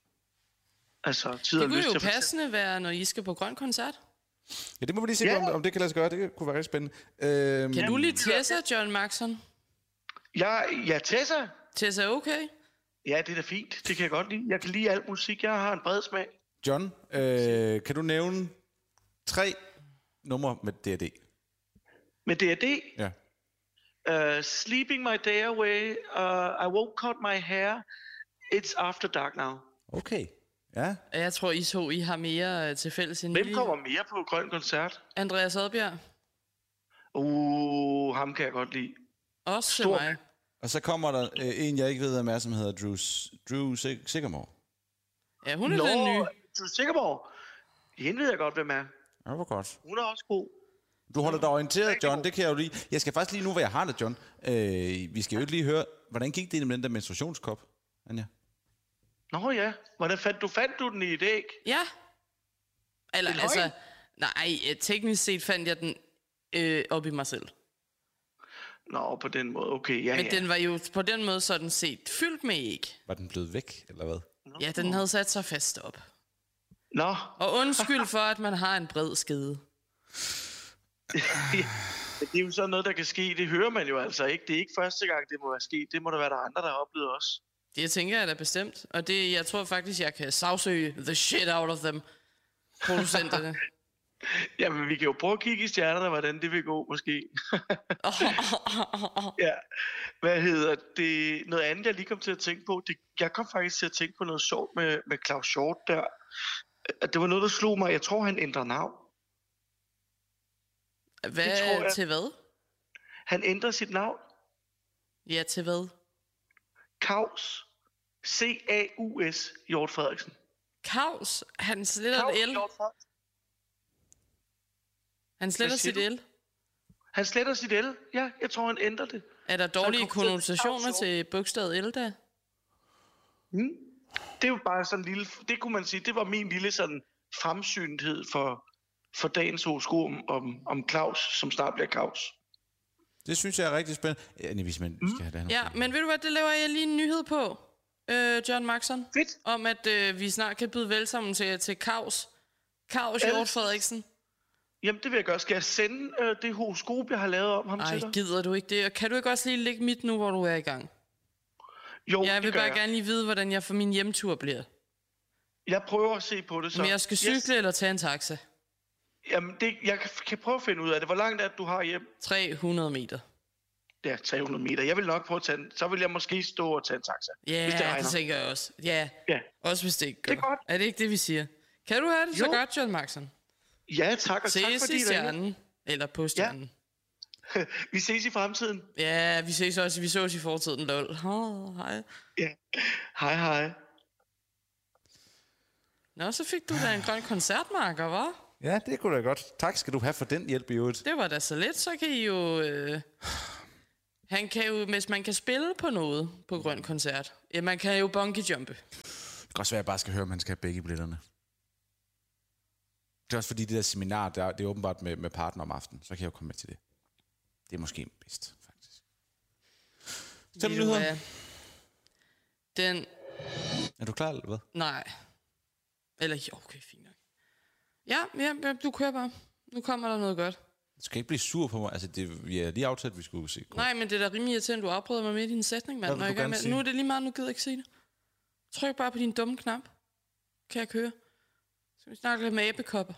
Altså, tid
det kunne jo passende være, når I skal på grøn koncert.
Ja, det må vi lige se, ja. om, om det kan lade sig gøre. Det kunne være rigtig spændende. Øhm...
Kan du lige Tessa, John Maxon?
Ja, ja, Tessa.
Tessa, okay?
Ja, det er da fint. Det kan jeg godt lide. Jeg kan lide alt musik. Jeg har en bred smag.
John, øh, kan du nævne tre numre med D R D?
Med D R D?
Ja.
Uh, Sleeping My Day Away. Uh, I Won't Cut My Hair. It's After Dark Now.
Okay. Ja.
Jeg tror, I to I har mere til fælles end
Hvem kommer mere på Grøn Koncert?
Andreas Oddbjerg.
Uh, ham kan jeg godt lide.
Også til mig.
Og så kommer der øh, en, jeg ikke ved, hvem er, som hedder Drew, Drew Sigamore.
Ja, hun er
Nå,
den nye.
Drew Sigamore. Hende ved jeg godt, hvem er.
Ja, hvor godt.
Hun er også god.
Du holder dig orienteret, John. Det kan jeg jo lige. Jeg skal faktisk lige nu, hvor jeg har det, John. Øh, vi skal jo ikke lige høre, hvordan gik det med den der menstruationskop, Anja?
Nå ja, hvordan fandt du, fandt du den i et æg?
Ja. Eller altså, nej, teknisk set fandt jeg den øh, op i mig selv.
Nå, på den måde, okay, ja,
Men
ja.
den var jo på den måde sådan set fyldt med æg.
Var den blevet væk, eller hvad?
Nå.
Ja, den havde sat sig fast op.
Nå.
Og undskyld for, at man har en bred skede.
Det er jo sådan noget, der kan ske. Det hører man jo altså ikke. Det er ikke første gang, det må være sket. Det må der være der andre, der har oplevet også.
Det tænker jeg da bestemt. Og det, jeg tror faktisk, jeg kan sagsøge the shit out of them, producenterne.
Jamen, vi kan jo prøve at kigge i stjernerne, hvordan det vil gå, måske. Ja. Hvad hedder det? Noget andet, jeg lige kom til at tænke på. Det, jeg kom faktisk til at tænke på noget sjovt med, med Claus Hjort der. Det var noget, der slog mig. Jeg tror, han ændrer navn.
Hvad?
Tror jeg.
Til hvad?
Han ændrer sit navn.
Ja, til hvad?
Caus. C A U S Hjort Frederiksen.
Caus? Han sletter et L. Han sletter sit L.
Han sletter sit L. Ja, jeg tror, han ændrer det.
Er der dårlige konnotationer til bogstavet L da?
Hmm. Det er jo bare sådan en lille... Det kunne man sige, det var min lille sådan fremsynthed for, for dagens horoskop om, om Claus, som snart bliver Caus.
Det synes jeg er rigtig spændende. Ja, hvis man
mm.
skal have det.
Ja, men ved du hvad, det laver jeg lige en nyhed på, øh, John Maxon.
Fedt.
Om at øh, vi snart kan byde velkommen til, til Caus. Caus Hjort Frederiksen.
Jamen, det vil jeg gøre. Skal jeg sende øh, det horoskop, jeg har lavet om ham
Ej,
til dig?
Ej, gider du ikke det? Og kan du ikke også lige lægge mit nu, hvor du er i gang?
Jo,
jeg vil bare
jeg.
gerne lige vide, hvordan jeg for min hjemtur bliver.
Jeg prøver at se på det så.
Men jeg skal cykle
yes.
eller tage en taxa?
Jamen, det, jeg kan prøve at finde ud af det. Hvor langt er det, du har hjem?
tre hundrede meter.
Ja, tre hundrede meter. Jeg vil nok prøve at tage en, så vil jeg måske stå og tage en taxa.
Ja,
hvis det,
det tænker jeg også. Ja,
ja.
Også hvis det ikke gør.
Det er godt.
Er det ikke det, vi siger? Kan du have det så
jo.
godt, John Maxon?
Ja, tak. Og
ses
tak fordi
i stjernen. Eller på stjernen.
Ja. Vi ses i fremtiden.
Ja, vi ses også. Vi sås i fortiden, lol. Oh, hej.
Ja, hej hej.
Nå, så fik du da en grøn koncertmarker, hva'?
Ja, det kunne da godt. Tak skal du have for den hjælp i øvrigt.
Det var da så let, så kan I jo... Øh... Han kan jo, hvis man kan spille på noget på Grøn Koncert, ja, man kan jo bungee-jumpe.
Det kan også være, at jeg bare skal høre, at man skal have begge billetterne. Det er også fordi, det der seminar, det er, det er åbenbart med, med partner om aftenen, så kan jeg jo komme med til det. Det er måske bedst, faktisk. Stem nyheder.
Den...
Er du klar, eller hvad?
Nej. Eller jo, okay, fint nok. Ja, ja, ja, du kører bare. Nu kommer der noget godt.
Du skal ikke blive sur på mig. Altså, det, vi har lige aftalt, at vi skulle se.
Nej, men det er da rimelig irriterende, du afbryder mig midt i en sætning, mand.
Hvad vil du gerne sige?
Nu er det lige meget, nu gider jeg ikke sige det. Tryk bare på din dumme knap. Kan jeg køre? Så skal vi snakke lidt med æbekopper.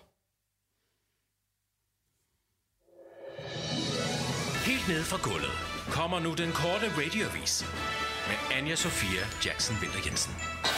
Helt ned fra gulvet kommer nu den korte radioavis med Anja Sofia Jackson Winter Jensen.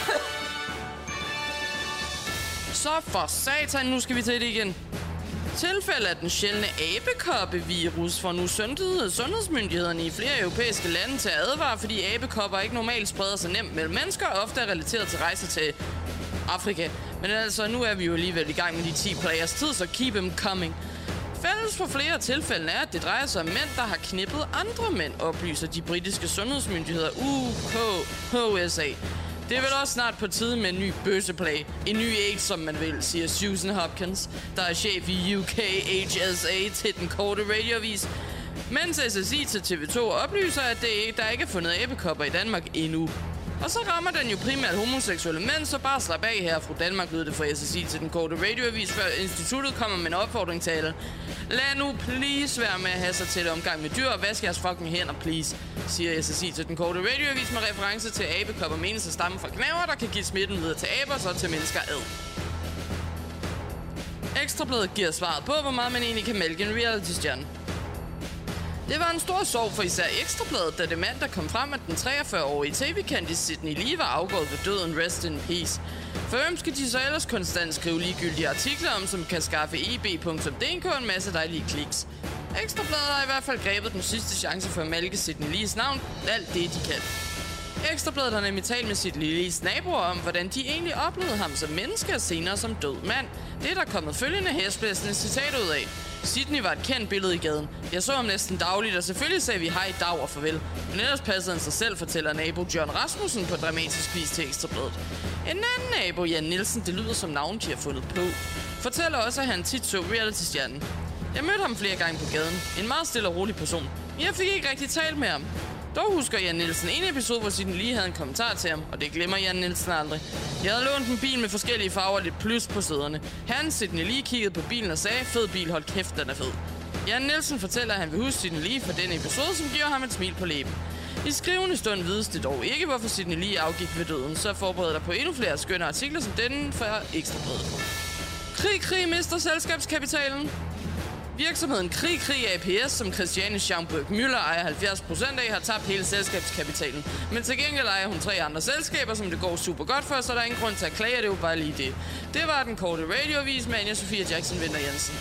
Så for satan, nu skal vi til det igen. Tilfælde af den sjældne abekoppevirus får nu sundhedsmyndighederne i flere europæiske lande til at advare, fordi abekopper ikke normalt spreder sig nemt mellem mennesker, og ofte er relateret til rejser til Afrika. Men altså, nu er vi jo alligevel i gang med de ti players tid, så keep them coming. Fælles for flere tilfælde er, at det drejer sig om mænd, der har knippet andre mænd, oplyser de britiske sundhedsmyndigheder U K H S A. Det er vel også snart på tide med en ny bøsseplage. En ny AIDS, som man vil, siger Susan Hopkins, der er chef i U K H S A til den korte radioavis. Mens S S I til T V to oplyser, at det, der ikke er fundet æbekopper i Danmark endnu. Og så rammer den jo primært homoseksuelle mænd, så bare slap af her fra Danmark, lyder det fra S S I til den korte radioavis, før instituttet kommer med en opfordring til alle. Lad nu please være med at have sig til det omgang med dyr, og vask jeres fucking hænder, please, siger S S I til den korte radioavis med reference til abekopper menes at stamme fra knæver, der kan give smitten videre til aber, så til mennesker ad. Ekstrabladet giver svaret på, hvor meget man egentlig kan mælke en reality-stjerne. Det var en stor sorg for især Ekstrabladet, da det mandag kom frem, at den treogfyrre-årige tv-kendis Sydney Lee var afgået ved døden. Rest in peace. For hvem skal de så ellers konstant skrive ligegyldige artikler om, som kan skaffe e b punktum d k en masse dejlige kliks? Ekstrabladet har i hvert fald grebet den sidste chance for at malke Sydney Lees navn, alt det de kan. Ekstrabladet har nemlig talt med Sydney Lees naboer om, hvordan de egentlig oplevede ham som menneske og senere som død mand. Det er der kommet følgende hæsblæsende citat ud af. Sydney var et kendt billede i gaden. Jeg så ham næsten dagligt, og selvfølgelig sagde vi hej, dag og farvel. Men ellers passede han sig selv, fortæller nabo John Rasmussen på dramatisk vis til Ekstrabladet. En anden nabo, Jan Nielsen, det lyder som navn, de har fundet på, fortæller også, at han tit så reality-stjernen. Jeg mødte ham flere gange på gaden. En meget stille og rolig person. Jeg fik ikke rigtig talt med ham. Dog husker Jan Nielsen en episode, hvor Sydney lige havde en kommentar til ham, og det glemmer Jan Nielsen aldrig. Jeg havde lånt en bil med forskellige farver og lidt plus på sæderne. Han, Sydney lige kiggede på bilen og sagde, fed bil, hold kæft, den er fed. Jan Nielsen fortæller, at han vil huske Sydney lige for den episode, som giver ham et smil på læben. I skrivende stund vides det dog ikke, hvorfor Sydney lige afgik ved døden, så forbereder der på endnu flere skønne artikler som denne fra Ekstrabladet. Krig, krig mister selskabskapitalen. Virksomheden Krig Krig A P S, som Christiane Schaumburg Müller ejer halvfjerds procent af, har tabt hele selskabskapitalen. Men til gengæld ejer hun tre andre selskaber, som det går super godt for, så der er ingen grund til at klage, det er jo bare lige det. Det var den korte radioavis med Anja Sofia Jackson Winter Jensen.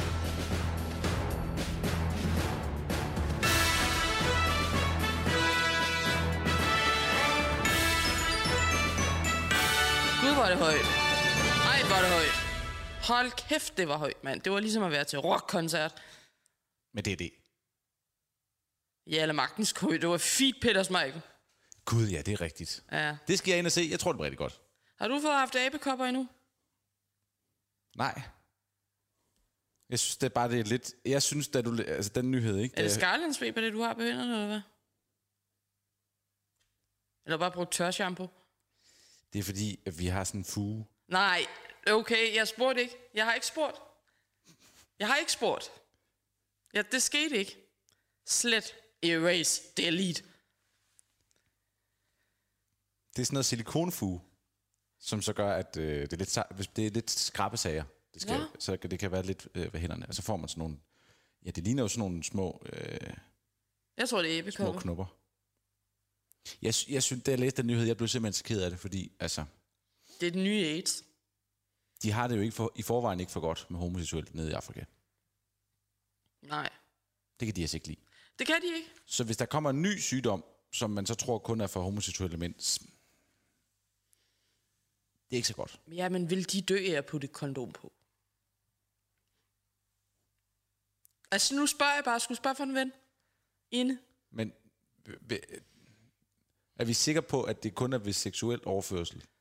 Gud, hvor er det højt. Ej, hvor er det højt. Hold kæft, det var højt, mand. Det var ligesom at være til rockkoncert.
Men det er det.
Ja, eller magtens kø. Det var fedt, Peters Michael.
Gud, ja, det er rigtigt.
Ja.
Det skal jeg ind og se. Jeg tror, det bliver rigtig godt.
Har du fået haft abekopper endnu?
Nej. Jeg synes, det er bare det er lidt... Jeg synes, da du... Altså, den nyhed, ikke?
Er det skarlandsfeber, det du har på hænderne, eller hvad? Eller bare brugt tørshampoo?
Det er fordi, at vi har sådan en fuge.
Nej, okay, jeg spurgte ikke. Jeg har ikke spurgt. Jeg har ikke spurgt. Ja, det skete ikke. Slet, erase, delete.
Det er sådan noget silikonfuge, som så gør, at øh, det er lidt, hvis det er lidt skrabbesager. Det skal, ja. Så det kan være lidt øh, ved hænderne. Og så får man sådan nogle... Ja, det ligner jo sådan nogle små... Øh,
jeg tror, det er æbekopper.
Små knupper. Jeg, jeg synes, da jeg læste den nyhed, jeg blev simpelthen så ked af det, fordi, altså...
Det er den nye AIDS.
De har det jo ikke for, i forvejen ikke for godt med homoseksuelt nede i Afrika.
Nej.
Det kan de altså ikke lide.
Det kan de ikke.
Så hvis der kommer en ny sygdom, som man så tror kun er for homoseksuelle mænd, det er ikke så godt.
Ja, men vil de dø af at putte et kondom på? Altså, nu spørger jeg bare. Skulle spørge for en ven? Inde.
Men Er vi sikre på, at det kun er ved seksuel overførsel?